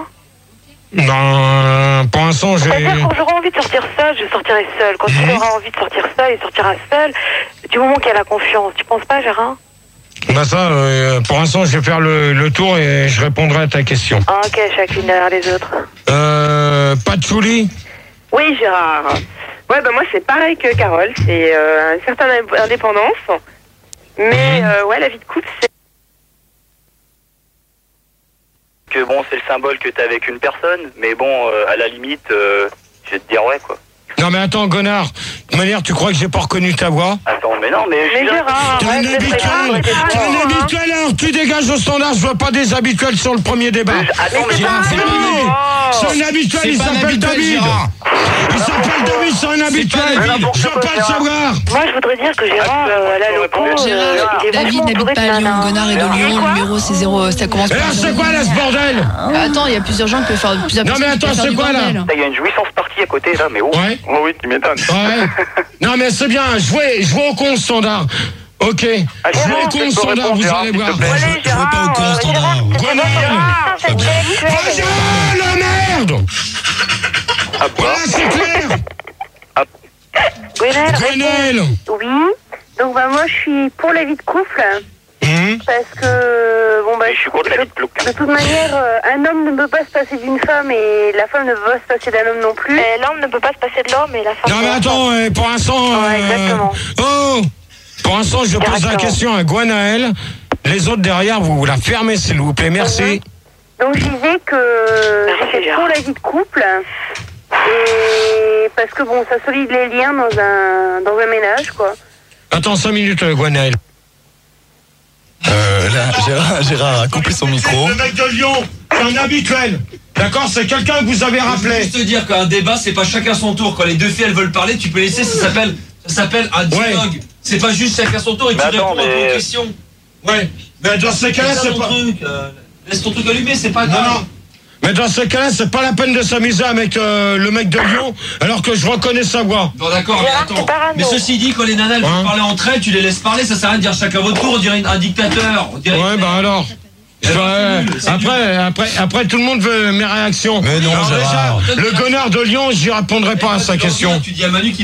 Non, pour l'instant, j'ai. C'est-à-dire, quand j'aurai envie de sortir seule, je sortirai seule. Quand tu Mhm. auras envie de sortir seule, il sortira seule. Du moment qu'il y a la confiance. Tu penses pas, Gérard? Bah ça, euh, pour l'instant, je vais faire le, le tour et je répondrai à ta question. Ah, ok, chacune derrière les autres. Euh, Patchouli. Oui, Gérard. Ouais, bah moi, c'est pareil que Carole. C'est euh, une certaine indépendance. Mais, euh, ouais, la vie de couple, c'est... Que bon, c'est le symbole que t'as avec une personne, mais bon, euh, à la limite, euh, je vais te dire ouais, quoi. Non mais attends, Gonard. De toute manière, tu crois que j'ai pas reconnu ta voix? Attends, mais non, mais... Mais je- Gérard, T'es ouais, un c'est habituel. très grave. T'es un habituel, alors tu dégages au standard. Je vois pas des habituels sur le premier débat. Attends, mais... Gérard, c'est Oh. pas C'est un habituel, C'est il pas un s'appelle habituel, David. Gérard. Il s'appelle David, c'est un habituel. David. Je veux pas le savoir. Moi, je voudrais dire que Gérard, euh, à la loco, euh, Gérard, il est David vachement n'habite entouré pas de à Lyon, nanas. Gonard est de Lyon, Quoi le numéro c'est zéro, ça commence Et par alors, c'est zéro. quoi là ce bordel? Attends, il y a plusieurs gens qui peuvent faire plusieurs Non, mais personnes qui attends, peuvent faire c'est du quoi, là? bordel. Il y a une jouissance partie à côté, là, mais oh. Ouais. Oh oui, tu m'étonnes. Ouais. Non mais c'est bien, jouez, jouez au con standard. Ok. Ah, Jouez Gérard, au tu con peux standard, répondre, vous Gérard, allez s'il te voir. plaît. Allez, jouez Gérard, pas au con, euh, standard. Gérard, c'est Grenelle. Gérard, c'est Bonjour, la merde. Ah, quoi? Voilà, c'est clair. Gwenelle, Grenelle. oui. Donc, bah, moi, je suis pour la vie de couple. Hum. Parce que, bon, bah, Mais je suis contre la vie de couple. de toute manière, euh, un homme ne peut pas se passer d'une femme et la femme ne peut pas se passer d'un homme non plus. L'homme ne peut pas se passer de l'homme et la femme. Non mais attends, euh, pour l'instant... Ouais, euh, exactement. Oh. Pour l'instant, je pose la Exactement. question à Gwenaël. Les autres derrière, vous la fermez s'il vous plaît, merci. Donc je disais que j'étais pour la vie de couple et parce que bon ça solide les liens dans un dans un ménage quoi. Attends cinq minutes, euh, Gwenaël. Euh, là, Gérard, Gérard a coupé son micro. Le mec de Lyon, c'est un habituel. D'accord, c'est quelqu'un que vous avez Je veux rappelé. juste te dire qu'un débat, c'est pas chacun son tour. Quand les deux filles elles veulent parler, tu peux laisser, ça s'appelle, ça s'appelle un dialogue. C'est pas juste chacun son tour et Mais tu attends, réponds à mais- ton question. Ouais. Mais dans ces cas-là, Laisse c'est ton pas... truc, euh, laisse ton truc allumé, c'est pas Non, grave. non. Mais dans ce cas-là, c'est pas la peine de s'amuser avec euh, le mec de Lyon, alors que je reconnais sa voix. Bon d'accord, mais Gérard, attends. c'est parano. Mais ceci dit, quand les nanas elles Hein veulent parler entre elles, tu les laisses parler, ça sert à rien de dire chacun votre tour, on dirait un dictateur. On dirait... Ouais, bah alors. Eh ben, Ouais, c'est nul, c'est après, après, après, tout le monde veut mes réactions. Mais non, Alors Gérard. déjà, le connard de Lyon, j'y répondrai pas à sa question. Tu dis à Manu qu'il... tu-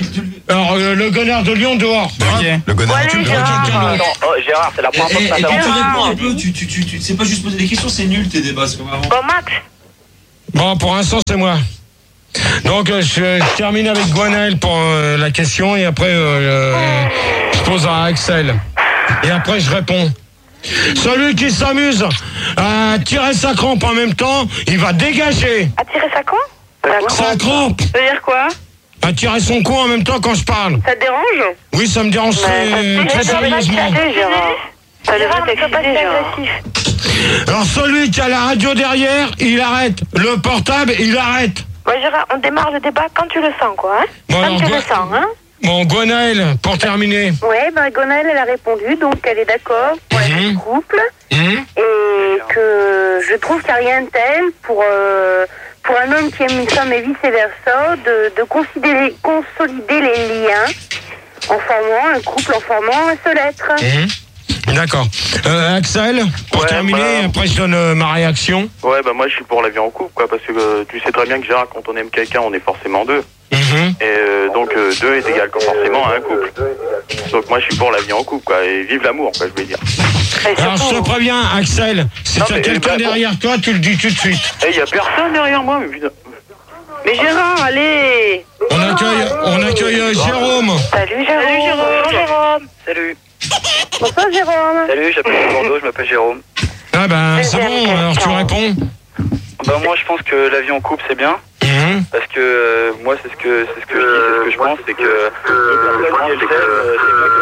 Alors, euh, le Gonard de Lyon dehors. Ok. Le Gonard. Ouais, allez, Gérard. Attends, oh, Gérard, c'est la première fois que ça Et tu t'arrive. réponds un peu, tu, tu, tu, tu sais pas juste poser des questions, c'est nul tes débats, c'est comme avant. Bon, Max. Bon, pour l'instant, c'est moi. Donc, euh, je, je termine avec Gwenaël pour euh, la question et après, euh, euh, je pose à Axel. Et après, je réponds. Celui qui s'amuse à tirer sa crampe en même temps, il va dégager. À tirer sa con? Sa crampe. Ça veut dire quoi? À tirer son cou en même temps quand je parle. Ça te dérange? Oui, ça me dérange très, très sérieusement. Ça devrait t'exciter, Gérard. Alors, celui qui a la radio derrière, il arrête. Le portable, il arrête. Ouais, Gérard, on démarre le débat quand tu le sens, quoi. Hein Bon, quand alors, tu Gwen- le sens, hein. Bon, Gwenaël, pour terminer. Ouais, bah, Gonel, elle a répondu, donc elle est d'accord pour la vie de couple. Hum Et que je trouve qu'il n'y a rien de tel pour, euh, pour un homme qui aime une femme et vice-versa, de, de considérer, consolider les liens en formant un couple, en formant un seul être. Hum D'accord. Euh, Axel, pour Ouais, terminer, bah- après je donne euh, ma réaction. Ouais, bah moi je suis pour la vie en couple, quoi, parce que euh, tu sais très bien que Gérard, quand on aime quelqu'un, on est forcément deux. Mhm. Et euh, donc euh, deux est égal forcément à un couple. Donc moi je suis pour la vie en couple, quoi, et vive l'amour, quoi, je veux dire. Alors je te préviens, Axel, si Non, tu as mais, quelqu'un bah, derrière toi, tu le dis tout de suite. Eh, y a personne derrière moi, mais putain. Mais Gérard, allez! On accueille, on accueille euh, Jérôme. Salut, Jérôme. Salut, Jérôme. Bonjour, Jérôme. Salut. Bonsoir, Jérôme. Salut, j'appelle Bordeaux, je m'appelle Jérôme. Ah ben c'est Deuxième bon, alors tu question. réponds. Bah moi je pense que la vie en couple c'est bien. Mhm. Parce que euh, moi c'est ce que c'est ce que je dis, c'est ce que je pense, c'est que euh, si elle s'aime, euh,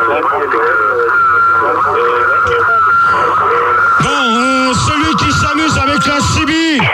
Bon, euh, celui qui s'amuse avec la C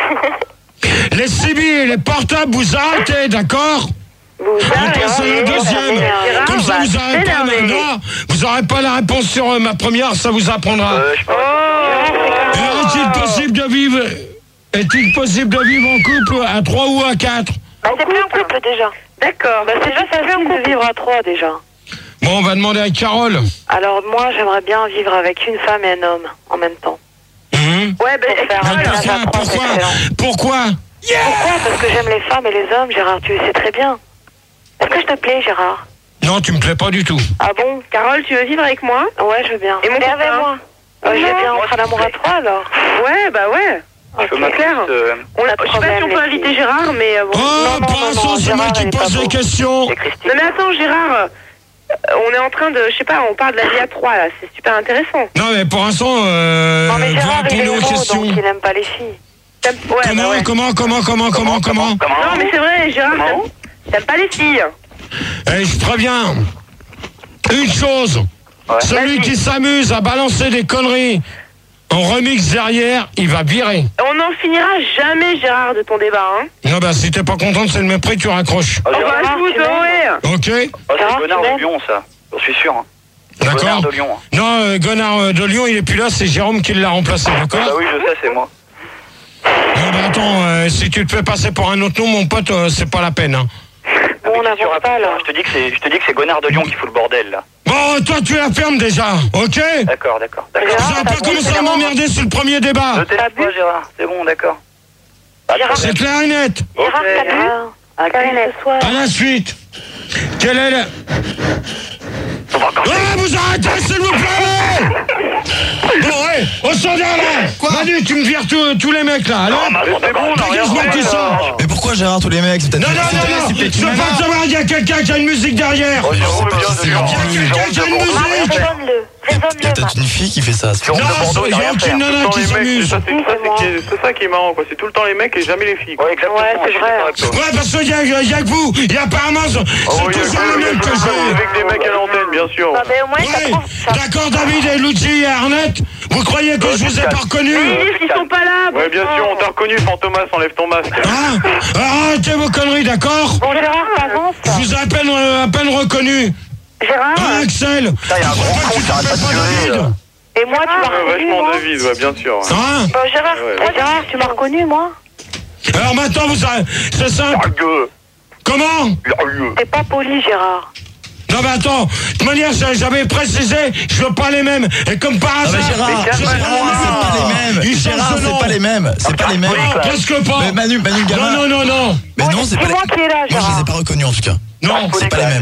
B, les C B et les portables, vous arrêtez, d'accord? Vous On passe à la deuxième. Gérard, Comme ça, va vous n'aurez pas, s'énerver. non, vous aurez pas la réponse sur euh, ma première, ça vous apprendra. euh, je pense Et Est-il possible de vivre Est-il possible de vivre en couple à trois ou à quatre? Bah, c'est plus un couple, déjà. D'accord. Bah, c'est déjà facile de vivre à trois, déjà. Bon, on va demander à Carole. Alors, moi, j'aimerais bien vivre avec une femme et un homme en même temps. Mhm. Ouais, ben, Pour faire un Mais ménage à pourquoi trois, c'est Pourquoi excellent. Pourquoi Pourquoi? Parce que j'aime les femmes et les hommes, Gérard, tu le sais très bien. Est-ce que je te plais, Gérard? Non, tu me plais pas du tout. Ah bon? Carole, tu veux vivre avec moi? Ouais, je veux bien. Et mon Mais copain avec moi? Ouais, je veux bien entrer à l'amour à trois, alors. Ouais, bah ouais. je peux Ok. m'appeler, clair. euh, On l'a, Pas de je sais pas si on problème, peut les inviter filles. Gérard, mais euh, bon. Oh, non, pour non, l'instant, non, c'est moi Gérard, qui il est pose pas les beau. questions. et Christine. Non mais attends, Gérard, euh, on est en train de, je sais pas, on parle de la vie à trois là, c'est super intéressant. Non, mais pour l'instant, euh, Non, mais vous Gérard, il est répondez aux gros, questions. donc il aime pas les filles. T'aimes- Ouais, Comment, bah ouais. comment, comment, comment, comment, comment, Comment Non mais c'est vrai, Gérard, Comment t'aimes, t'aimes pas les filles. Eh, je préviens. Une chose. Ouais. Celui qui s'amuse à balancer des conneries en remix derrière, il va virer. On n'en finira jamais, Gérard, de ton débat, hein. Non, bah, si t'es pas contente, c'est le même prix, tu raccroches. Oh, On Gérard, va tout, tu m'aimes ouais. Ok? oh, c'est Gérard, Gonard tu de m'aimes Lyon ça, j'en suis sûr. Hein. Gonard D'accord. de Lyon. Hein. Non, euh, Gonard euh, de Lyon, il est plus là, c'est Jérôme qui l'a remplacé, Bah d'accord? oui je sais, c'est moi. Non, bah, attends, euh, si tu te fais passer pour un autre nom, mon pote, euh, c'est pas la peine, hein. Bon, on Mais qu'est-ce que tu n'avance pas, racontes, alors. Je te dis que c'est je te dis que c'est Gonard de Lyon qui fout le bordel là. Bon, toi, tu la fermes déjà, ok? D'accord, d'accord. D'accord. Vous Gérard, avez t'as pas commencé bu, à m'emmerder sur le premier débat. Je t'ai pas Gérard, c'est bon, d'accord. Ah, Gérard, C'est clair et net. Gérard, t'as bu? À Karine, ce soir. À la suite. Quelle est la... On va encore Ah, vous arrêtez, s'il vous plaît! Bon, ouais, au standard, là! Quoi? Manu, tu me vires tous tous les mecs, là, allez! C'est bon, on a rien Dégage-moi fait, tout là. ça! Mais pourquoi Gérard, tous les mecs? C'est peut-être Non, non, c'est non, peut-être- non! c'est peut-être Je une veux pas nana. te savoir, il y a quelqu'un qui a une musique derrière! Oh, Jérôme, pas bien si de c'est Lyon. bien. Il y a Jérôme quelqu'un qui a de une Bordeaux, musique! rien fait. Raisonne-le. Il y a Raisonne-le, peut-être une fille qui fait ça. c'est Jérôme Non, de Bordeaux, il il y a a rien aucune fait. nana Tout le temps qui les mecs, s'amuse. c'est ça, c'est ça, c'est qui- c'est ça qui est marrant, quoi. C'est tout le temps les mecs et jamais les filles, quoi. Ouais, exactement. Ouais, c'est je suis vrai. d'accord avec toi. Ouais, parce qu'il y a, il y a que vous! Il y a apparemment, c'est Oh, il y a toujours que- les mecs que j'ai! avec des mecs à l'antenne, bien sûr. Bah, mais au moins, ça Ouais, prend. ça- d'accord, David et Luigi et Arnett, vous croyez que je vous ai pas reconnu? Mais ils disent qu'ils sont pas là. Ouais, bien sûr, on t'a reconnu, Fantomas, enlève ton masque. Hein? Arrêtez vos conneries, d'accord? Bon, Gérard, t'avances. Je vous ai à peine, euh, à peine reconnu. Gérard, Hein, Axel? Putain, il y a un gros con, Tu t'arrêtes pas t'appelles de pas gueuler, David? là. et moi, tu m'as Ouais, reconnu, vachement moi. David, ouais, bien sûr. ouais. Hein? Bon, Gérard, Ouais, moi, Gérard, tu m'as reconnu, moi. Alors maintenant, vous avez... C'est simple. La gueule, Comment? la gueule. T'es pas poli, Gérard. Non mais attends, de toute manière, j'avais précisé, je veux pas les mêmes. Et comme par Ah hasard... mais Gérard, Mais calme-toi. Gérard, c'est pas les mêmes. Ils changent Gérard, de nom. c'est pas les mêmes. C'est pas les mêmes. Non, presque pas. Mais Manu, Manu, le gamin. Non, non, non, non. Mais non, c'est pas les C'est moi qui est là, Moi, je les ai Gérard. pas reconnus en tout cas. Non, C'est pas les mêmes.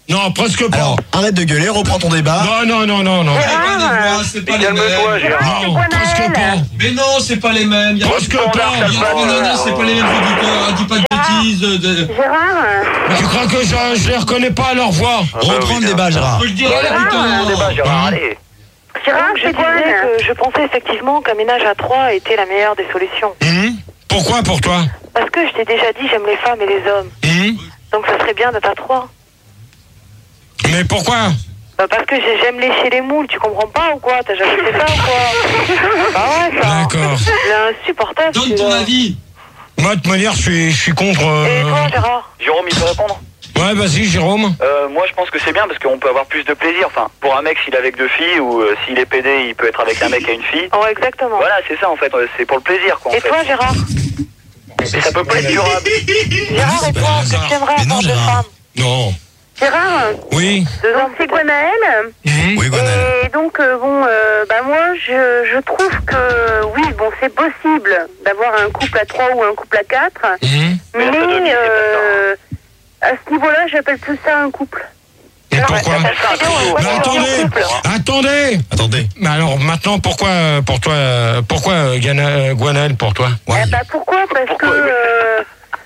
Non, presque pas. Alors, arrête de gueuler, reprends ton débat. Non, non, non, non, non. Gérard, c'est pas les Calme-toi, mêmes. Gérard. Non, presque pas. Mais non, c'est pas les mêmes. Il y a Presque pas. pas. Il y a- Non, non, non, c'est pas les mêmes. Je dis pas, dis pas de bêtises. de- Gérard Tu crois que je, je les reconnais pas à leur voix? Reprends le débat, Gérard. Je le dirai plus Bon débat, tard. Gérard, allez. Gérard, Je c'est quoi disais que je pensais effectivement qu'un ménage à trois était la meilleure des solutions. Hum. Pourquoi pour toi? Parce que je t'ai déjà dit, j'aime les femmes et les hommes. Hum. Donc ça serait bien d'être à trois. Mais pourquoi? Bah parce que j'ai- j'aime lécher les moules, tu comprends pas ou quoi? T'as jamais fait ça ou quoi? Bah ouais, ça. D'accord. C'est insupportable. Donne ton celui-là. avis. Moi, de toute manière, je suis, je suis contre. euh, Et toi, Gérard? Jérôme, il peut répondre? Ouais, vas-y, Jérôme. Euh, moi, je pense que c'est bien parce qu'on peut avoir plus de plaisir. Enfin, pour un mec, s'il est avec deux filles ou euh, s'il est pédé, il peut être avec un mec et une fille. Oh, exactement. Voilà, c'est ça en fait. euh, C'est pour le plaisir, quoi. En Et fait. toi, Gérard? Mais ça peut pas être durable. Gérard, et toi, est-ce que tu aimerais Mais non, avoir deux Gérard. femmes? Non. Gérard, Oui. donc c'est Gwenaël. Oui, Gwenaël. Et donc, euh, bon, euh, bah moi, je, je trouve que, oui, bon, c'est possible d'avoir un couple à trois ou un couple à quatre. Hum. Mais la sodomie, Mais, c'est euh, à ce niveau-là, j'appelle plus ça un couple. Et pourquoi? ça serait un trio. Mais attendez, attendez. Attendez. Mais alors maintenant, pourquoi, euh, pour toi, euh, pourquoi euh, Gana- euh, Gwenaël, pour toi? Ouais. Eh bah, pourquoi? Parce que... euh,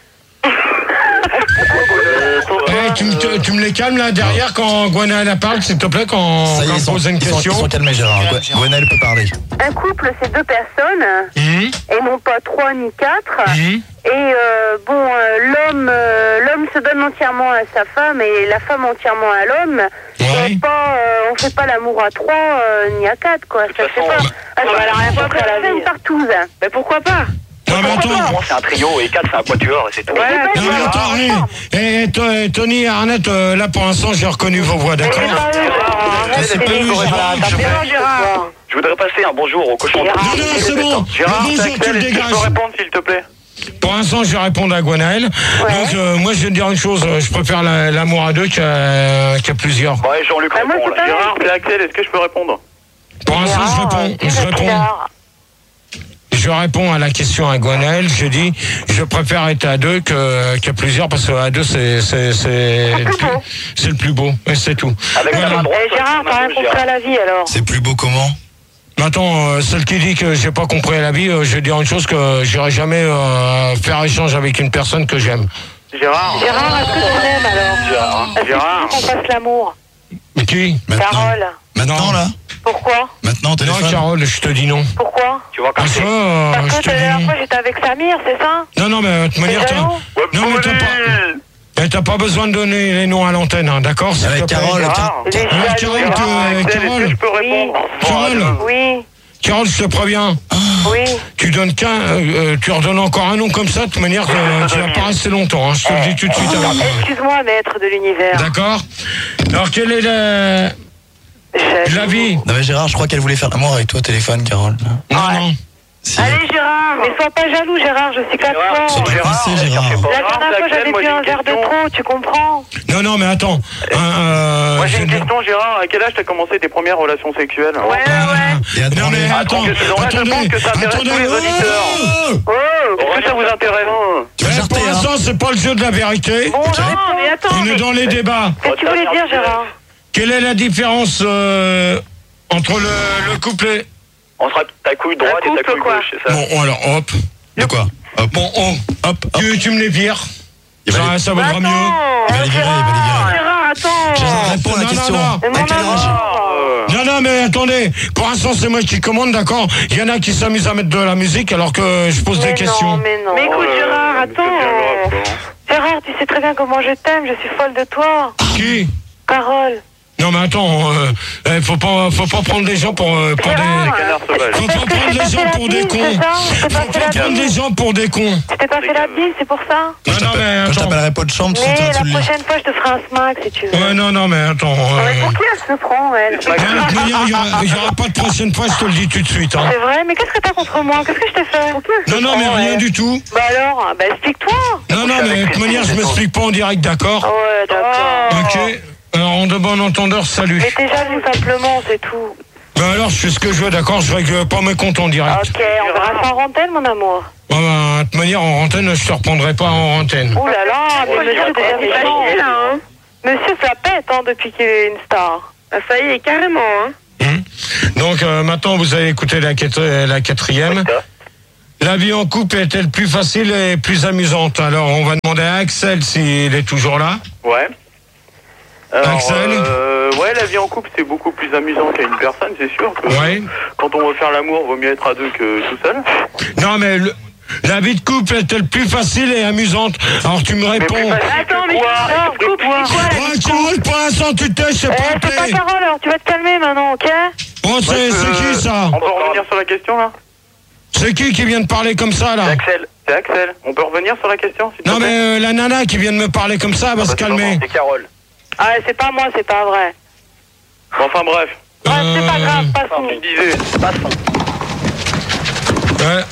Eh, tu, me, te- tu me les calmes là derrière quand Gwenaël elle parle, s'il te plaît, quand, Ça y est, quand ils on sont, pose une ils sont, question. ils sont calmés, Gérard. Gwe- Gwenaël peut parler. un couple, c'est deux personnes, Hum. et non pas trois ni quatre. Hum. Et euh, bon, euh, l'homme euh, l'homme se donne entièrement à sa femme et la femme entièrement à l'homme. Ouais. Et pas, euh, on fait pas l'amour à trois euh, ni à quatre, quoi. Ça se fait pas. Ah, bah, elle a rien compris à la vie. partout. Mais pourquoi pas? Non, mais attends. Moi, c'est un trio et quatre, c'est un quatuor et c'est tout. Voilà, Non, mais attends, eh, eh, to- eh, Tony et Arnett, euh, là pour l'instant j'ai reconnu vos voix, d'accord? C'est pas eux, Gérard. Non, Gérard. Je voudrais passer un bonjour au cochon. Non, non, c'est bon. Gérard, Le bonjour, c'est tu Axel, le est-ce que je dégages. peux répondre s'il te plaît? Pour l'instant, je vais répondre à Gwenaël. Donc, euh, moi, je vais te dire une chose. euh, Je préfère la- l'amour à deux qu'à qu'à plusieurs. Ouais, Jean-Luc Bah, moi, répond c'est là. pareil. Gérard, c'est Axel, est-ce que je peux répondre? Pour l'instant, je réponds. Je réponds. Je réponds à la question à Gwenaël. Je dis, je préfère être à deux que qu'à plusieurs parce qu'à deux, c'est c'est c'est le plus- c'est le plus beau. Et c'est tout. Avec Voilà. ta droite, Et Gérard, t'as rien compris à la vie alors? C'est plus beau comment? Maintenant, euh, celle qui dit que j'ai pas compris la vie, euh, je vais dire une chose que j'irai jamais euh, faire échange avec une personne que j'aime. Gérard. Gérard, est-ce que tu m'aimes alors? Gérard. Est-ce que tu Gérard. veux qu'on fasse l'amour? Mais qui? Maintenant. Carole. Maintenant, Non. là? Pourquoi? Maintenant, au Non, téléphone? Carole, je te dis non. Pourquoi? Tu vois comme Parce que c'est. euh, Parce je que te la dis dernière non. fois j'étais avec Samir, c'est ça? Non, non, mais de toute manière, t'as... jaloux? Non, mais t'as pas... mais t'as pas besoin de donner les noms à l'antenne, hein, d'accord? s'il Avec te plaît. Carole, Gérard. Il est Ouais, jaloux. Carole, Gérard, que- Axel, est-ce Carole. que je peux répondre? Carole, Oui, Carole, je te préviens. oui. Tu donnes qu'un, euh, euh, tu redonnes encore un nom comme ça, de toute manière, euh, tu vas pas rester longtemps, hein, je te le dis tout de suite. alors. Excuse-moi, maître de l'univers. D'accord? Alors, quelle est la... Jaloux. l'avis? Non, mais Gérard, je crois qu'elle voulait faire l'amour avec toi au téléphone, Carole. Non, non. Si. Allez Gérard, mais sois pas jaloux Gérard, je suis quatre Gérard, fois. Surtout Gérard, pincé, Gérard. cherchez pas. La Gérard, dernière c'est fois Axel, j'avais moi, bu j'ai un une verre de question. trop, tu comprends? Non, non, mais attends. Euh, euh, Moi j'ai je- une question, Gérard. À quel âge t'as commencé tes premières relations sexuelles? Ouais, ouais. Et à Non, demander. mais attends, que- donc là, je attendez, pense que ça intéresse attendez. tous les auditeurs. Oh Oh, Est-ce que ça vous intéresse? Tu vas Eh, jarter, pour hein? l'instant, c'est pas le jeu de la vérité. bon, non, mais attends. On est mais- dans les débats. Qu'est-ce que tu voulais dire Gérard? Quelle est la différence euh, entre le, le couple et... On sera ta couille droite Un et ta couple, couille quoi. gauche, c'est ça? Bon, alors, hop. De quoi? Hop, Bon, oh, hop, hop. tu, tu me les vires. Il va Ça, les- ça vaudra mieux. Il va les virer, il va les virer. Gérard, attends. Gérard, réponds à la Non, non, question. non. Mais À mon quel âge? amour. Euh, Non, non, mais attendez. Pour l'instant, c'est moi qui commande, d'accord? Il y en a qui s'amusent à mettre de la musique alors que je pose Mais des questions. non, mais non. Mais écoute euh, Gérard, c'est bien grave, attends. quoi. Gérard, tu sais très bien comment je t'aime, je suis folle de toi. Qui? Carole. Non, mais attends, euh, eh, faut pas, faut pas prendre des gens pour, euh, pour des... Gérard, Canard sauvage. Faut pas Parce que prendre je t'ai les pas gens fait la pour des bise, cons. c'est ça? Je t'ai Faut pas fait pas la prendre bise. les gens pour des cons. Je t'ai pas fait la bise, c'est pour ça. Quand je Non, non, t'appelle- mais quand je attends. t'appellerai pas de chambre, tu Mais te la dessous le lit. prochaine fois, je te ferai un smack si tu veux. Ouais, non, non, mais attends. Non, mais Euh... pour qui elle se prend, elle? non, de toute manière, il y aura- il y aura pas de prochaine fois, je te le dis tout de suite. Hein. C'est vrai, mais qu'est-ce que t'as contre moi? Qu'est-ce que je t'ai fait? Non, non, mais rien du tout. Bah alors, bah explique-toi. Non, non, mais de toute manière, je m'explique pas en direct, d'accord? Ouais, d'accord. Ok. Alors, en de bon entendeur, salut. Mais t'es jaloux simplement, c'est tout. Ben alors, je fais ce que je veux, d'accord? Je règle pas mes comptes en direct. Ok, on verra ça en antenne, mon amour. Bon, ben, de toute manière, en antenne, je te reprendrai pas en antenne. Ouh là là, mais monsieur, déjà méchant. Monsieur, ça pète hein, depuis qu'il est une star. Ah, ça y est, carrément. Hein. Mmh. Donc euh, maintenant, vous allez écouter la, quatri- la quatrième. La vie en couple est-elle plus facile et plus amusante? Alors, on va demander à Axel s'il est toujours là. Ouais. Alors, Axel euh, ouais, la vie en couple, c'est beaucoup plus amusant qu'à une personne, c'est sûr. Que ouais. Quand on veut faire l'amour, vaut mieux être à deux que tout seul. Non, mais le, la vie de couple est-elle plus facile et amusante? Alors, tu me réponds. Mais attends, mais quoi, couple, c'est quoi Oh, Carole, pour l'instant, tu t'es, c'est eh, pas c'est pas plaît. Carole, alors tu vas te calmer maintenant, ok? Bon, c'est, Ouais, c'est euh, qui, ça? On peut revenir sur la question, là? C'est qui qui vient de parler comme ça, là? C'est Axel. C'est Axel. On peut revenir sur la question, s'il te Non, plaît? mais euh, la nana qui vient de me parler comme ça, elle va Ah, se bah, c'est calmer. pas moi, c'est Carole. Ah, c'est pas moi, c'est pas vrai. Bon, enfin, bref. Ouais, c'est pas grave, Enfin, passons. tu disais, passons. Ouais.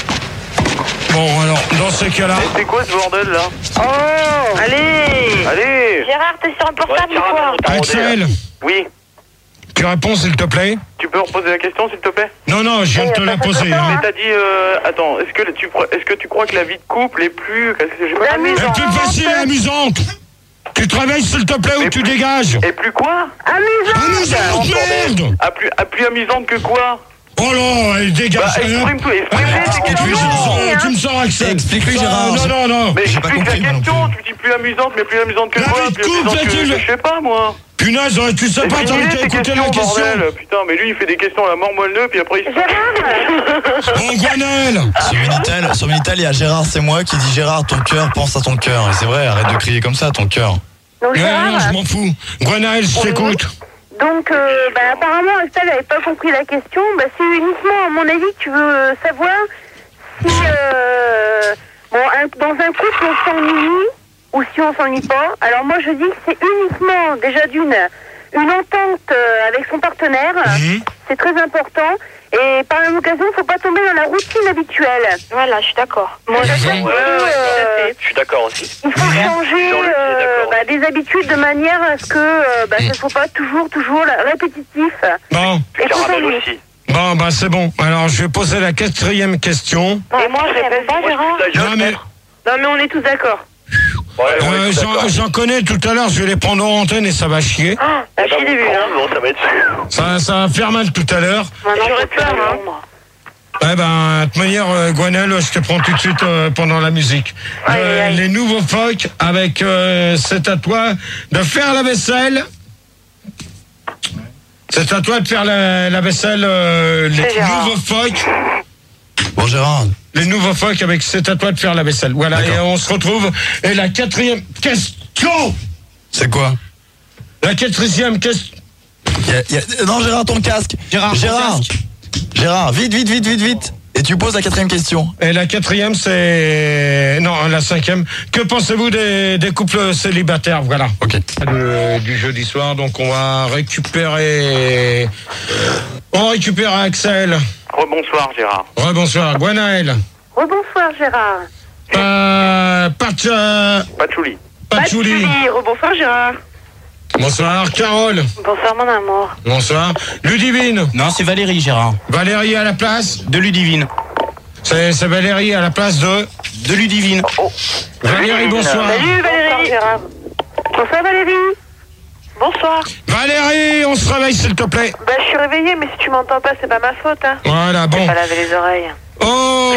Bon, alors, dans ce cas-là... Et c'est quoi ce bordel, là? Oh, allez. Allez. Gérard, t'es sur un portable ou quoi? Axel, Oui. tu réponds, s'il te plaît? Tu peux reposer la question, s'il te plaît? Non, non, je viens de te la poser. Mais Hein. t'as dit, euh, attends, est-ce que tu, est-ce que tu crois que la vie de couple est plus, qu'est-ce que j'ai pas compris. Elle est plus facile et amusante. Tu te réveilles, s'il te plaît, ou tu dégages. Et plus quoi? Amusante. Amusante, merde. Ah, plus, ah, plus amusante que quoi? Oh là, elle dégage. Bah, exprime-toi, exprime-toi, c'est explique-lui, question. Gérard. Tu me sors, Axel. Explique-lui, Ah, Gérard. Non, non, non. Mais J'ai pas explique compris, moi la non question, plus. tu dis plus amusante, mais plus amusante que La quoi? vie de Plus couple, amusante que, fait-il- je sais pas, moi. Punaise, tu sais pas, C'est t'as fini, qu'à ces écouter questions, la question. bordel. Putain, mais lui, il fait des questions à la mort moelleux, puis après, il se... Gérard. Bon, Gwenel. Sur Minitel, sur Minitel, il y a Gérard, c'est moi qui dit Gérard, ton cœur pense à ton cœur. Et c'est vrai, arrête de crier comme ça, ton cœur. Donc, Ouais, Gérard, non, je m'en fous. Gwenel, je t'écoute. donc euh, bah, apparemment, Estelle n'avait pas compris la question. Bah, c'est uniquement, à mon avis, que tu veux euh, savoir si, euh, bon, un- dans un couple, on s'ennuie ou si on s'ennuie pas. Alors moi, je dis que c'est uniquement, déjà d'une, une entente euh, avec son partenaire. Mhm. C'est très important. Et par la même occasion, il ne faut pas tomber dans la routine habituelle. Voilà, je suis d'accord. Moi, je Mhm. trouve que, euh, Je suis d'accord aussi. il faut changer Jean-Luc est euh, d'accord. bah, des habitudes de manière à ce que euh, bah, ça ne soit pas toujours, toujours la- répétitif. Bon, Et qu'on Caramel s'ennuie. aussi. bon, bah c'est bon. Alors, je vais poser la quatrième question. Et moi, je répète pas, Gérard. Non, mais Non, mais on est tous d'accord. Ouais, on euh, est tous j'en, d'accord. j'en connais tout à l'heure, je vais les prendre en antenne et ça va chier. Ah, bah, j'ai des vues, hein. Bon, ça va être... Ça, ça va faire mal tout à l'heure. Maintenant, j'aurais peur, hein. Ouais, ben, de toute manière, euh, Gwenel, je te prends tout de suite euh, pendant la musique. Aïe, Euh, aïe, aïe. Les nouveaux phoques avec euh, c'est à toi de faire la vaisselle. C'est à toi de faire la, la vaisselle, euh, les C'est Gérard. nouveaux phoques. Bon, Gérard. Les nouveaux phoques avec c'est à toi de faire la vaisselle. Voilà, D'accord. et on se retrouve. Et la quatrième question. C'est quoi? La quatrième question. Il y a- il y a- Non, Gérard, ton casque. Gérard, Gérard. ton casque. Gérard, vite, vite, vite, vite, vite. Et tu poses la quatrième question. Et la quatrième, c'est... Non, la cinquième. Que pensez-vous des, des couples célibataires? Voilà. Ok. De- du jeudi soir, donc on va récupérer... On récupère Axel. Rebonsoir, Gérard. Rebonsoir. Gwenaël. Rebonsoir, Gérard. Euh, Pat, euh, Patchouli. Patchouli. Rebonsoir, Gérard. Bonsoir. Carole. Bonsoir, mon amour. Bonsoir. Ludivine. Non, c'est Valérie, Gérard. Valérie à la place. De Ludivine. C'est c'est Valérie à la place de... De Ludivine. Valérie, bonsoir. Salut, Valérie. Bonsoir, Gérard. Bonsoir, Valérie. Bonsoir. Valérie, on se réveille, s'il te plaît. Bah, je suis réveillée, mais si tu m'entends pas, c'est pas ma faute, hein. Voilà, bon. Pas laver les oreilles. Oh.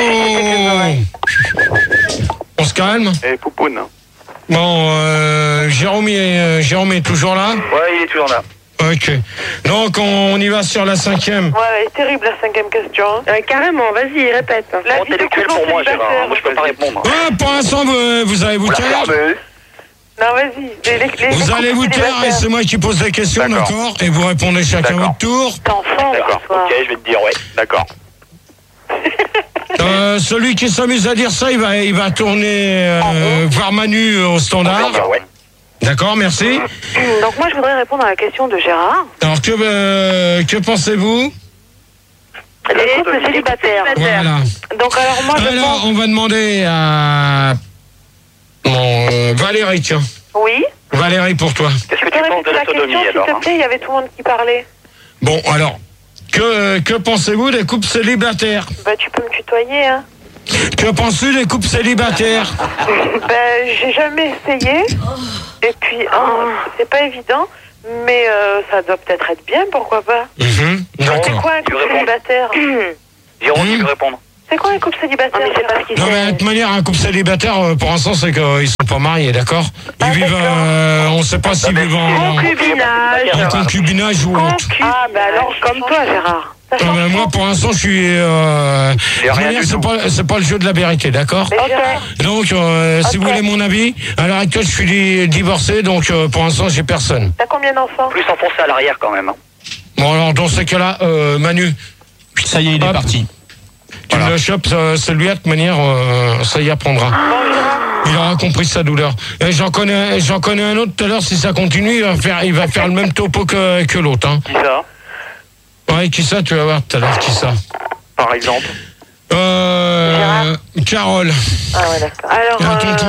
On se calme. Et Poupoune. Bon, euh, Jérôme, est, euh, Jérôme est toujours là. Ouais, il est toujours là. Ok. Donc, on y va sur la cinquième. Ouais, elle est terrible, la cinquième question. Euh, carrément, vas-y, répète. La vie de Intellectuel couple pour moi, Gérard. célibataire. Moi, je peux pas répondre. Ah, pour l'instant, vous, vous allez vous taire. Non, vas-y. Les- les- les Vous allez couples vous taire et célibataires. c'est moi qui pose les questions, D'accord. d'accord? Et vous répondez chacun D'accord. votre tour. T'es enfant, D'accord, toi. ok, je vais te dire, ouais, d'accord. Euh, celui qui s'amuse à dire ça, il va, il va tourner euh, voir Manu au standard. D'accord, ouais. D'accord, merci. Donc, moi, je voudrais répondre à la question de Gérard. Alors, que, euh, que pensez-vous? Les couples célibataires. Voilà. Donc, alors, moi, je Alors, pense... on va demander à bon, euh, Valérie, tiens. Oui. Valérie, pour toi. Qu'est-ce que Tu tu peux penses de répéter la la question, sodomie, s'il alors te hein plaît? Il y avait tout le monde qui parlait. Bon, alors, que, que pensez-vous des couples célibataires? Bah, tu peux me tutoyer, hein. Que penses-tu des couples célibataires? Ben, j'ai jamais essayé. Et puis, oh, c'est pas évident, mais euh, ça doit peut-être être bien, pourquoi pas. Mmh, c'est quoi un couple célibataire? Jérôme, tu veux répondre? C'est quoi un couple célibataire? Non, mais c'est pas ce qu'il Non, mais de toute manière, un couple célibataire, euh, pour l'instant, c'est qu'ils sont pas mariés, d'accord? Ils ah, vivent, euh, on sait pas s'ils vivent en concubinage. En concubinage ou autre. Ah, bah alors, comme toi, Gérard. Non, mais moi, pour l'instant, je suis. Euh, de manière, c'est pas, c'est pas le jeu de la vérité, d'accord? Okay. Donc, euh, okay. si vous voulez mon avis, à l'heure actuelle, je suis divorcé, donc euh, pour l'instant, j'ai personne. T'as combien d'enfants? Plus enfoncé à l'arrière quand même. Hein. Bon, alors, dans ces cas-là, euh, Manu. Ça y est, il hop, est parti. Tu voilà. le chopes, euh, celui-là, de toute manière, euh, ça y apprendra. Il aura compris sa douleur. Et j'en connais, j'en connais un autre tout à l'heure, si ça continue, il va faire, il va faire le même topo que, que l'autre. Hein. Qui ça? Ouais, qui ça, tu vas voir tout à l'heure, qui ça? Par exemple? Euh. Carole. Ah ouais, d'accord. Alors. À ton euh... tour.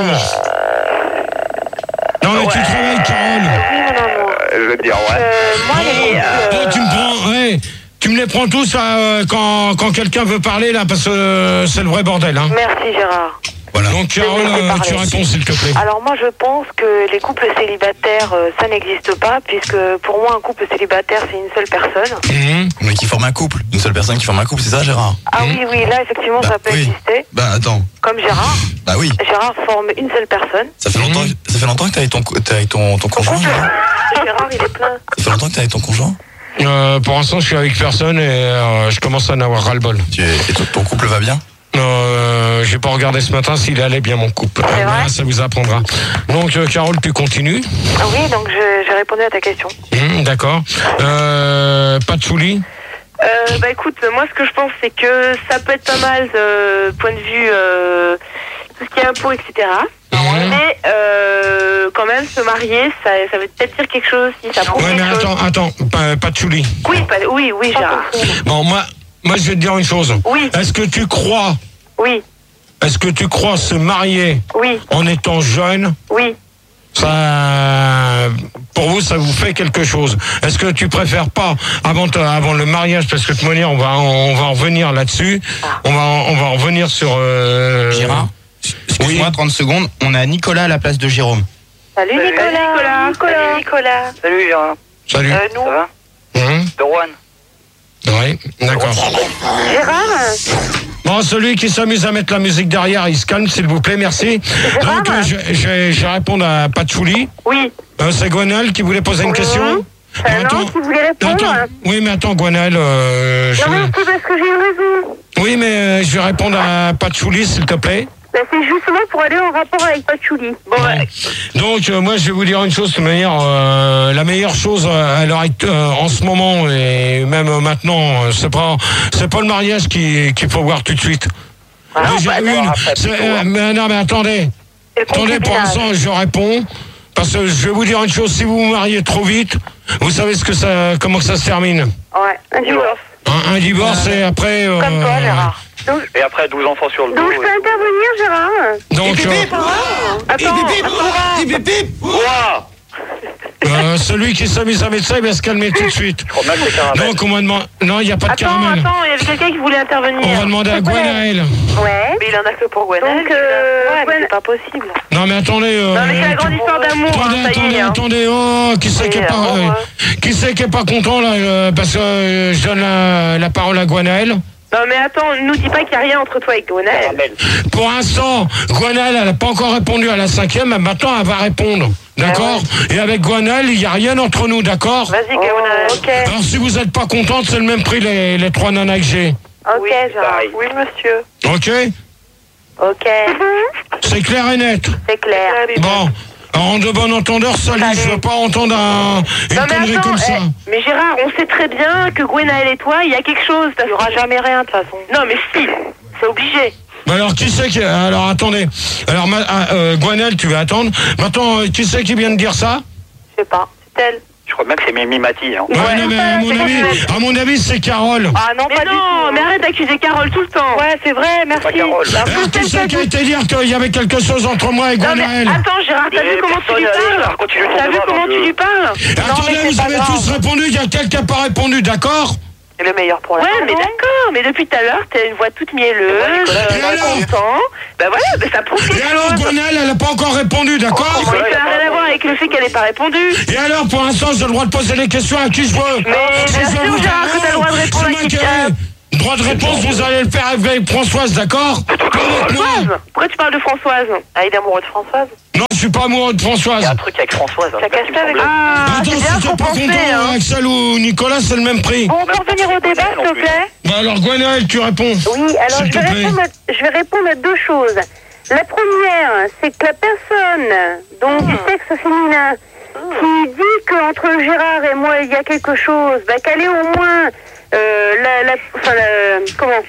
Non, mais ouais. tu travailles, Carole. Oui, mon amour. Euh, je veux dire, ouais. Euh, moi, oh, les. Euh... Oh, tu me prends, ouais. Tu me les prends tous euh, quand, quand quelqu'un veut parler, là, parce que euh, c'est le vrai bordel, hein. Merci, Gérard. Voilà. Donc, Carole, euh, tu réponds, s'il te plaît. Alors, moi, je pense que les couples célibataires, euh, ça n'existe pas, puisque pour moi, un couple célibataire, c'est une seule personne. Mmh. Mais qui forme un couple. Une seule personne qui forme un couple, c'est ça, Gérard? Ah mmh. oui, oui, là, effectivement, bah, ça peut oui. exister. Bah, attends. Comme Gérard. Bah oui. Gérard forme une seule personne. Ça fait longtemps, mmh. ça fait longtemps que t'es avec ton, t'es avec ton, ton conjoint, Gérard? Gérard, il est plein. Ça fait longtemps que t'es avec ton conjoint? Euh, pour l'instant, je suis avec personne et euh, je commence à en avoir ras-le-bol. Tu es, et ton, ton couple va bien? Euh, j'ai pas regardé ce matin s'il allait bien, mon couple. C'est vrai? Ça vous apprendra. Donc, euh, Carole, tu continues? Ah oui, donc je, j'ai répondu à ta question. Mmh, d'accord. Euh, Patchouli? Euh, bah écoute, moi ce que je pense c'est que ça peut être pas mal euh, point de vue euh, tout ce qui est impôts, et cetera. Mmh. Mais euh, quand même se marier, ça, ça veut peut-être dire quelque chose si ça prouve ouais, quelque mais chose. attends, attends, pas, pas de chouli. Oui, pas, oui, oui, Gérard. Bon, moi, moi je vais te dire une chose. Oui. Est-ce que tu crois? Oui. Est-ce que tu crois se marier? Oui. En étant jeune? Oui. Ça, pour vous, ça vous fait quelque chose. Est-ce que tu préfères pas avant, avant le mariage, parce que de toute manière, on va, on va en revenir là-dessus. Ah. On va, on va en revenir sur. Euh, Gérard. Excuse-moi, oui. trente secondes. On a Nicolas à la place de Jérôme. Salut Nicolas. Nicolas. Nicolas. Salut Nicolas. Salut Gérard. Salut. Euh, nous. Ça va? Mmh. De Rouen. Oui, d'accord. Gérard. Bon, celui qui s'amuse à mettre la musique derrière, il se calme, s'il vous plaît, merci. Gérard. Donc, euh, je, je, je vais répondre à Patchouli. Oui. Euh, c'est Gwenaël qui voulait poser une question. Euh, bon, attends, non, qui voulait répondre. Attends, oui, mais attends, Gwenaël. Euh, je... Non, mais c'est parce que j'ai une raison. Oui, mais euh, je vais répondre à Patchouli, s'il te plaît. Ben, c'est justement pour aller en rapport avec Patchouli. Bon, bon. Ouais. Donc, euh, moi, je vais vous dire une chose, de toute manière, euh, la meilleure chose à l'heure actuelle, euh, en ce moment, et même euh, maintenant, euh, c'est pas, c'est pas le mariage qui, qu'il faut voir tout de suite. Ah, déjà bah, une, c'est, euh, mais non, mais attendez. Attendez, pour l'instant, je réponds. Parce que je vais vous dire une chose, si vous vous mariez trop vite, vous savez ce que ça, comment ça se termine? Ouais, un divorce. Un, un divorce, et après... Euh, Comme toi, Gérard. Donc, et après douze enfants sur le dos. Donc, je peux intervenir, Gérard? Donc, euh, attends, bip, bip, bip. Euh, celui qui s'amuse à mettre ça, il va se calmer tout de suite. Donc, on va demander... Non, il n'y a pas de attends, caramel. Attends, il y avait quelqu'un qui voulait intervenir. On va demander à Gwenaël. Ouais. Mais il en a que pour Gwenaël. Donc, euh, ouais, Gwen... mais c'est pas possible. Non, mais attendez... Euh, non, mais c'est la grande histoire d'amour. Attendez, hein, attendez, est, hein. attendez. Oh, qui c'est qui est pas... Euh, qui c'est qui est pas content, là, euh, parce que euh, je donne la, la parole à Gwenaël. Non mais attends, nous dis pas qu'il n'y a rien entre toi et Gwenaël. Pour l'instant, Gwenaël, elle n'a pas encore répondu à la cinquième, mais maintenant elle va répondre. D'accord? Ah ouais. Et avec Gwenaël, il n'y a rien entre nous, d'accord? Vas-y, Gwenaël. Oh, okay. Alors si vous n'êtes pas contente, c'est le même prix les, les trois nanas que j'ai. Ok, oui, Gérard. Oui, monsieur. Ok? Ok. C'est clair et net? C'est clair. Bon. Alors, en de bon entendeur, salut, salut. Je veux pas entendre un, une non, connerie attends, comme ça. Eh, mais Gérard, on sait très bien que Gwenaël et toi, il y a quelque chose. Il n'y aura jamais rien, de toute façon. Non, mais si, c'est obligé. Mais alors, qui c'est qui... Alors, attendez. Alors, ma... euh, Gwenaël, tu vas attendre. Maintenant, qui c'est qui vient de dire ça? Je sais pas. C'est elle. Je crois bien que c'est Mimi Mati. Hein. Ouais, ouais, non, mais à mon, avis, à mon avis, c'est Carole. Ah non, mais pas non, du tout. Mais arrête d'accuser Carole tout le temps. Ouais, c'est vrai, merci. Pas Carole. Alors, qui c'est qui a été dire qu'il y avait quelque chose entre moi et Gwenaël? Attends, Gérard, t'as vu comment tu lui parles? T'as vu comment tu lui parles? Attendez, vous avez tous répondu, il y a quelqu'un qui n'a pas répondu, d'accord? C'est le meilleur pour la Ouais, mais d'accord, mais depuis tout à l'heure, t'as une voix toute mielleuse, euh, content. Ben voilà, ben ça prouve quelque chose. Et alors, Gwenaël, elle n'a pas encore répondu, d'accord? Ça n'a rien à voir avec le fait qu'elle n'ait pas répondu. Et alors, pour l'instant, j'ai le droit de poser les questions à qui je veux. Mais Si bien je sûr, veux Gérard, que t'as le droit de c'est répondre à moi qui qui ai t'as. droit de réponse, vous allez le faire avec Françoise, d'accord? Françoise? Pourquoi tu parles de Françoise? Ah, il est amoureux de Françoise? Non, je suis pas amoureux de Françoise. Il y a un truc avec Françoise. T'as cassé avec lui? Ah, Attends, c'est si bien t'es qu'on pas pensait, content, hein. Axel ou Nicolas, c'est le même prix. Bon, pour revenir au débat, s'il te plaît. Bah alors, Gwenaël, tu réponds. Oui, alors S'il je te vais, plaît. répondre à, je vais répondre à deux choses. La première, c'est que la personne, donc du sexe féminin, qui dit qu'entre Gérard et moi il y a quelque chose, bah, qu'elle ait au moins euh, la, la, enfin, la, comment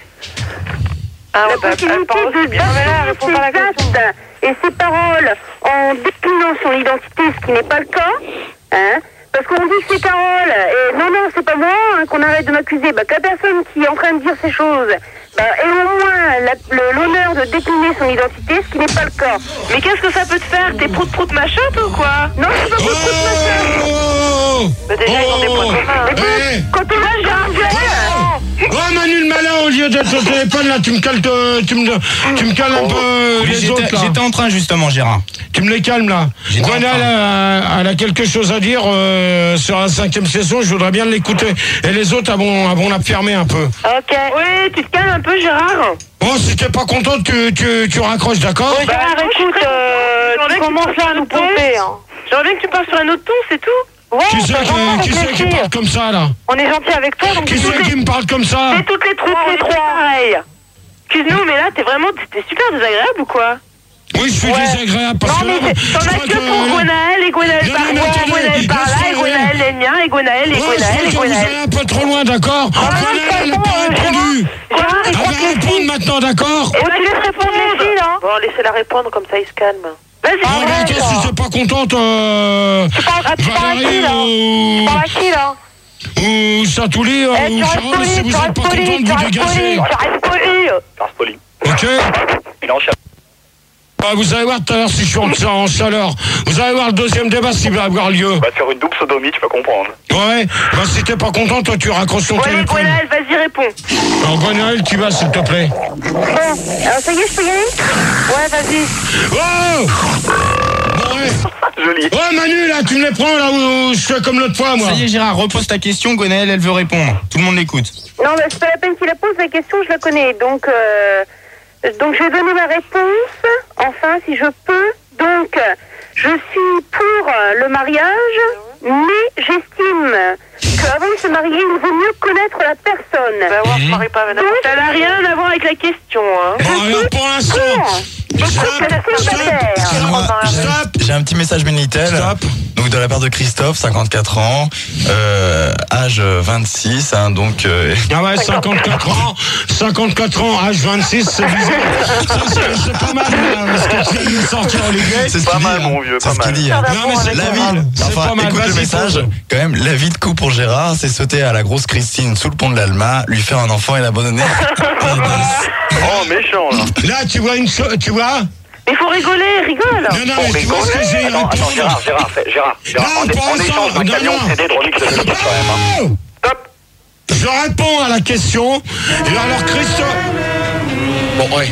Ah ouais, la bah, possibilité elle parle de aussi bien, mais là, elle répond pas à la ses question. actes et ses paroles en déclinant son identité, ce qui n'est pas le cas, hein. Parce qu'on dit que c'est Carole, et non, non, c'est pas moi, hein, qu'on arrête de m'accuser. Bah, que la personne qui est en train de dire ces choses, bah, ait au moins la- le- l'honneur de décliner son identité, ce qui n'est pas le cas. Mais qu'est-ce que ça peut te faire? T'es prout-prout machin, toi, ou quoi? Non, je suis pas prout-prout machin. Oh Mais déjà, ils ont des points communs. Eh Quand on va, j'ai un vieux. Oh Manu le malin, au lieu d'être au téléphone là, tu me cales, te- tu me, tu me cales un peu Oui, les j'étais- autres là. J'étais en train justement, Gérard. Tu me les calmes là. J'étais en Gwenaël train. a, elle a quelque chose à dire euh, sur la cinquième saison, je voudrais bien l'écouter. Et les autres, elles vont, elles vont la fermer un peu. Ok. Oui, tu te calmes un peu, Gérard. Bon, si t'es pas contente, tu, tu, tu raccroches, d'accord? Bah, écoute, euh, tu commences là à nous pomper, hein. J'aimerais bien que tu parles sur un autre ton, c'est tout. Ouais, Qui c'est bah, vraiment, qui, qui, c'est qui réfléchis. parle comme ça là? On est gentil avec toi, donc Qui toutes c'est les- qui me parle comme ça? c'est toutes les trois, on les est trois. pareil. Excuse-nous, mais là, t'es vraiment, t'es super désagréable ou quoi? Oui, je suis Ouais. désagréable parce Non, que là, mais je t'en as crois que pour Gwenaël, et Gwenaël Non, par non, mais moi, attendez, Gwenaël par là, laisse-moi et Gwenaël aller. les miens, et Gwenaël, et Ouais, je Gwenaël, crois et que vous Gwenaël. allez un peu trop loin, d'accord? Ah, Gwenaël, elle n'a de toute pas façon, répondu. Gérard, il Elle croit va que les répondre filles. maintenant, d'accord? Et tu laisses répondre les filles, là. Bon, laissez-la répondre, comme ça, il se calme. Vas-y, Ah, mais arrête, attends, si là. t'es pas contente, euh... Tu parles à- tu parles à qui, Valérie là? Tu ou... parles à qui, là? ou Satouli, euh, Eh, ou tu restes Charles, poli, si vous tu êtes restes pas poli, contente, tu vous restes dégagez. poli, tu restes poli. Lars Poli. Ok? Il est en chapeau. Bah, vous allez voir tout à l'heure si je suis en, en chaleur. Vous allez voir le deuxième débat s'il va avoir lieu. On va te faire une double sodomie, tu vas comprendre. Ouais, bah si t'es pas content, toi tu raccroches ton Ouais, allez, téléphone. Gwenaël, vas-y, réponds. Alors Gwenaël, tu vas s'il te plaît. Bon, alors ça y est, je peux y aller? Ouais, vas-y. Oh Bon, ouais. Joli. Oh Manu, là, tu me les prends là où, où je fais comme l'autre fois, moi. Ça y est, Gérard, repose ta question. Gwenaël, elle veut répondre. Tout le monde l'écoute. Non, mais c'est pas la peine qu'il la pose, la question, je la connais. Donc, euh, donc je vais donner ma réponse, enfin, si je peux. Donc, euh, je suis pour euh, le mariage, mais j'estime qu'avant de se marier, il vaut mieux connaître la personne. Bah ouais, on se marie pas avec Donc, n'importe ça n'a rien à voir avec la question, hein. Bon, alors pour l'instant, Stop, célibataire. Excuse-moi, j'ai- j'ai un petit message Minitel. Stop. Donc de la part de Christophe, cinquante-quatre ans, euh, âge vingt-six, hein, donc euh, ah ouais, cinquante-quatre ans, cinquante-quatre ans, âge vingt-six, c'est bizarre. Ça, c'est- c'est pas mal, là, ce que tu viens de sortir, Olivier. c'est ce Pas qu'il mal, dit, mon hein. vieux, C'est pas ce qu'il mal. dit. hein. Non, mais c'est La pas vie, mal. C'est enfin, pas mal, écoute le vas-y, message. pose. Quand même, la vie de coup pour Gérard, c'est sauter à la grosse Christine sous le pont de l'Alma, lui faire un enfant et l'abandonner. Oh, méchant, là. Là, tu vois une chose, tu vois? Il faut rigoler, rigole. Non, non, mais tu vois ce que j'ai à Attends, attends, répondre. Gérard, Gérard, fais- Gérard, Gérard, Non, en, pour en l'instant, échange d'un non, camion non. C D de remix de Denis, quand même, hein. Oh Stop. Je réponds à la question. Et alors, Christophe. Bon, ouais.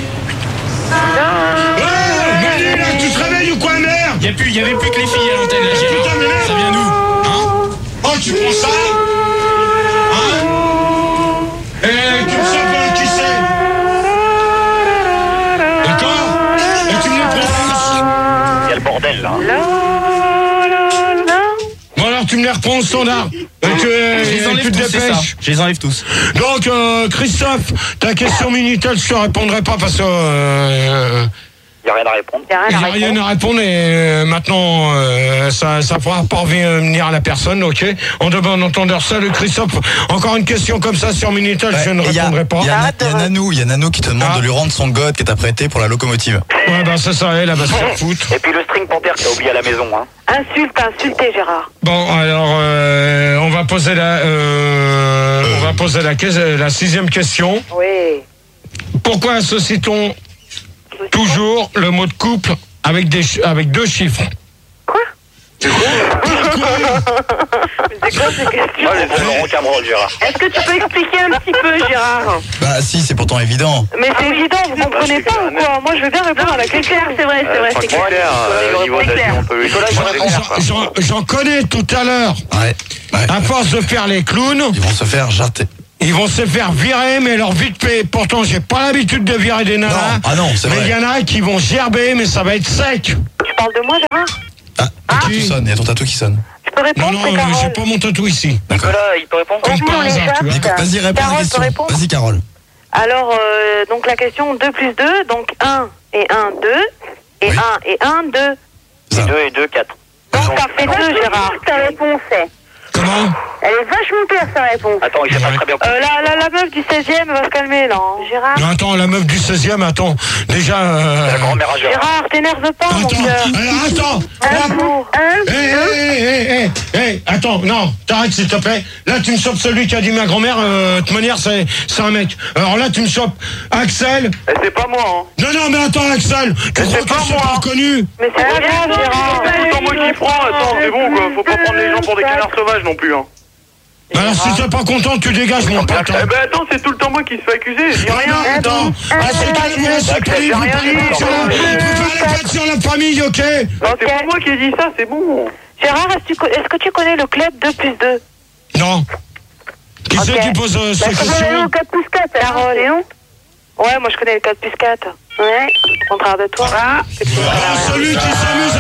Oh, Manu, là, tu te réveilles ou quoi, merde? Il y avait plus que les filles à l'antenne, là, Gérard. Putain, mais merde. Ça vient d'où? Hein? Oh, tu prends ça? Hein? Et tu me sais pas qui c'est? D'accord? Et tu me les prends. Il y a le bordel, là. Bon, alors, tu me les reprends au standard. Et tu, Je les et enlève tu te tous, c'est ça. dépêches. Je les enlève tous. Donc, euh, Christophe, ta question Minitel, je te répondrai pas parce que euh, Il n'y a rien à répondre. Y a il rien n'y à a rien répondre. à répondre et euh, maintenant euh, ça ça pourra pas revenir à la personne, ok? En demande entendeur seul, Christophe. Encore une question comme ça sur Minitel, je ne Il y a, répondrai pas. il y a, il y a Nanou, il y a Nanou qui te demande Ah. de lui rendre son god qu'elle t'a prêté pour la locomotive. Ouais, bah c'est ça, elle, elle va se faire foutre. Et puis le string panthère que t'as oublié à la maison, hein. Insulte, insultez, Gérard. Bon, alors euh, on va poser la euh, on va poser la, que- la sixième question. Oui. Pourquoi associe-t-on toujours le mot de couple avec des chi- avec deux chiffres? Quoi? Pourquoi Mais c'est quoi ces questions? Oh, les Laurent Cameron, Gérard. Est-ce que tu peux expliquer un petit peu, Gérard? Bah si, c'est pourtant évident. Mais c'est évident, vous comprenez pas ou quoi? Moi, je veux bien répondre à la question. C'est vrai, c'est vrai, c'est clair. J'en- J'en connais tout à l'heure. Ouais. ouais. À force de faire les clowns, Ils vont se faire jarter. ils vont se faire virer, mais leur vite fait. Pourtant, j'ai pas l'habitude de virer des nanas. Non, ah non, c'est mais vrai. il y en a qui vont gerber, mais ça va être sec. Tu parles de moi, Gérard? Ah, ton tatou sonne, il y a ton tatou qui sonne. Tu peux répondre, Non, non, c'est euh, Carole. j'ai pas mon tatou ici. D'accord. Nicolas, il peut répondre. Comme par on les hasard, tu vois. cherche. Vas-y, réponds à Carole la peut question. répondre. Vas-y, Carole. Alors, euh, donc la question deux plus deux, donc un et un, deux, et Oui. un et un, deux. Ça. deux et deux, quatre. Donc ça fait deux, Gérard. Ta réponse est. Comment? Elle est vachement claire, sa réponse. Attends, il sait pas très bien. Euh, la, la, la meuf du seizième va se calmer, là. hein. Gérard. Non, attends, la meuf du seizième, attends. Déjà. Euh... La grand-mère à Gérard. Gérard, t'énerve pas, mon Attends, cœur. alors attends. Un mot. Un, Hé, hé, hé, hé, hé, attends, non, t'arrêtes s'il te plaît. Là, tu me chopes celui qui a dit ma grand-mère, euh, de toute manière, c'est, c'est un mec. Alors là, tu me chopes Axel. Eh, c'est pas moi, hein. Non, non, mais attends, Axel, tu crois que je suis pas reconnu? Mais c'est pas grave, Gérard. C'est tout le temps moi qui prends, attends, c'est bon, quoi. Faut pas prendre les gens pour des canards sauvages non plus, hein. Bah alors, si t'es pas content, tu dégages, mon pote. Eh ben attends, c'est tout le temps moi qui se fait accuser, je dis Ah rien. non, attends, ah, c'est toi, vous laissez pas libre, vous rien parlez dit. pas sur la- vous parlez pas sur la famille, ok? Non, c'est pas moi qui ai dit ça, c'est bon. Gérard, est-ce que tu co- est-ce que tu connais le club deux plus deux? Non. Qui c'est Ok. qui pose euh, ces bah, comment questions? le quatre plus quatre, Carole. c'est non? Ouais, moi je connais le quatre plus quatre. Ouais, au contraire de toi. Ah. Ah, celui qui s'amuse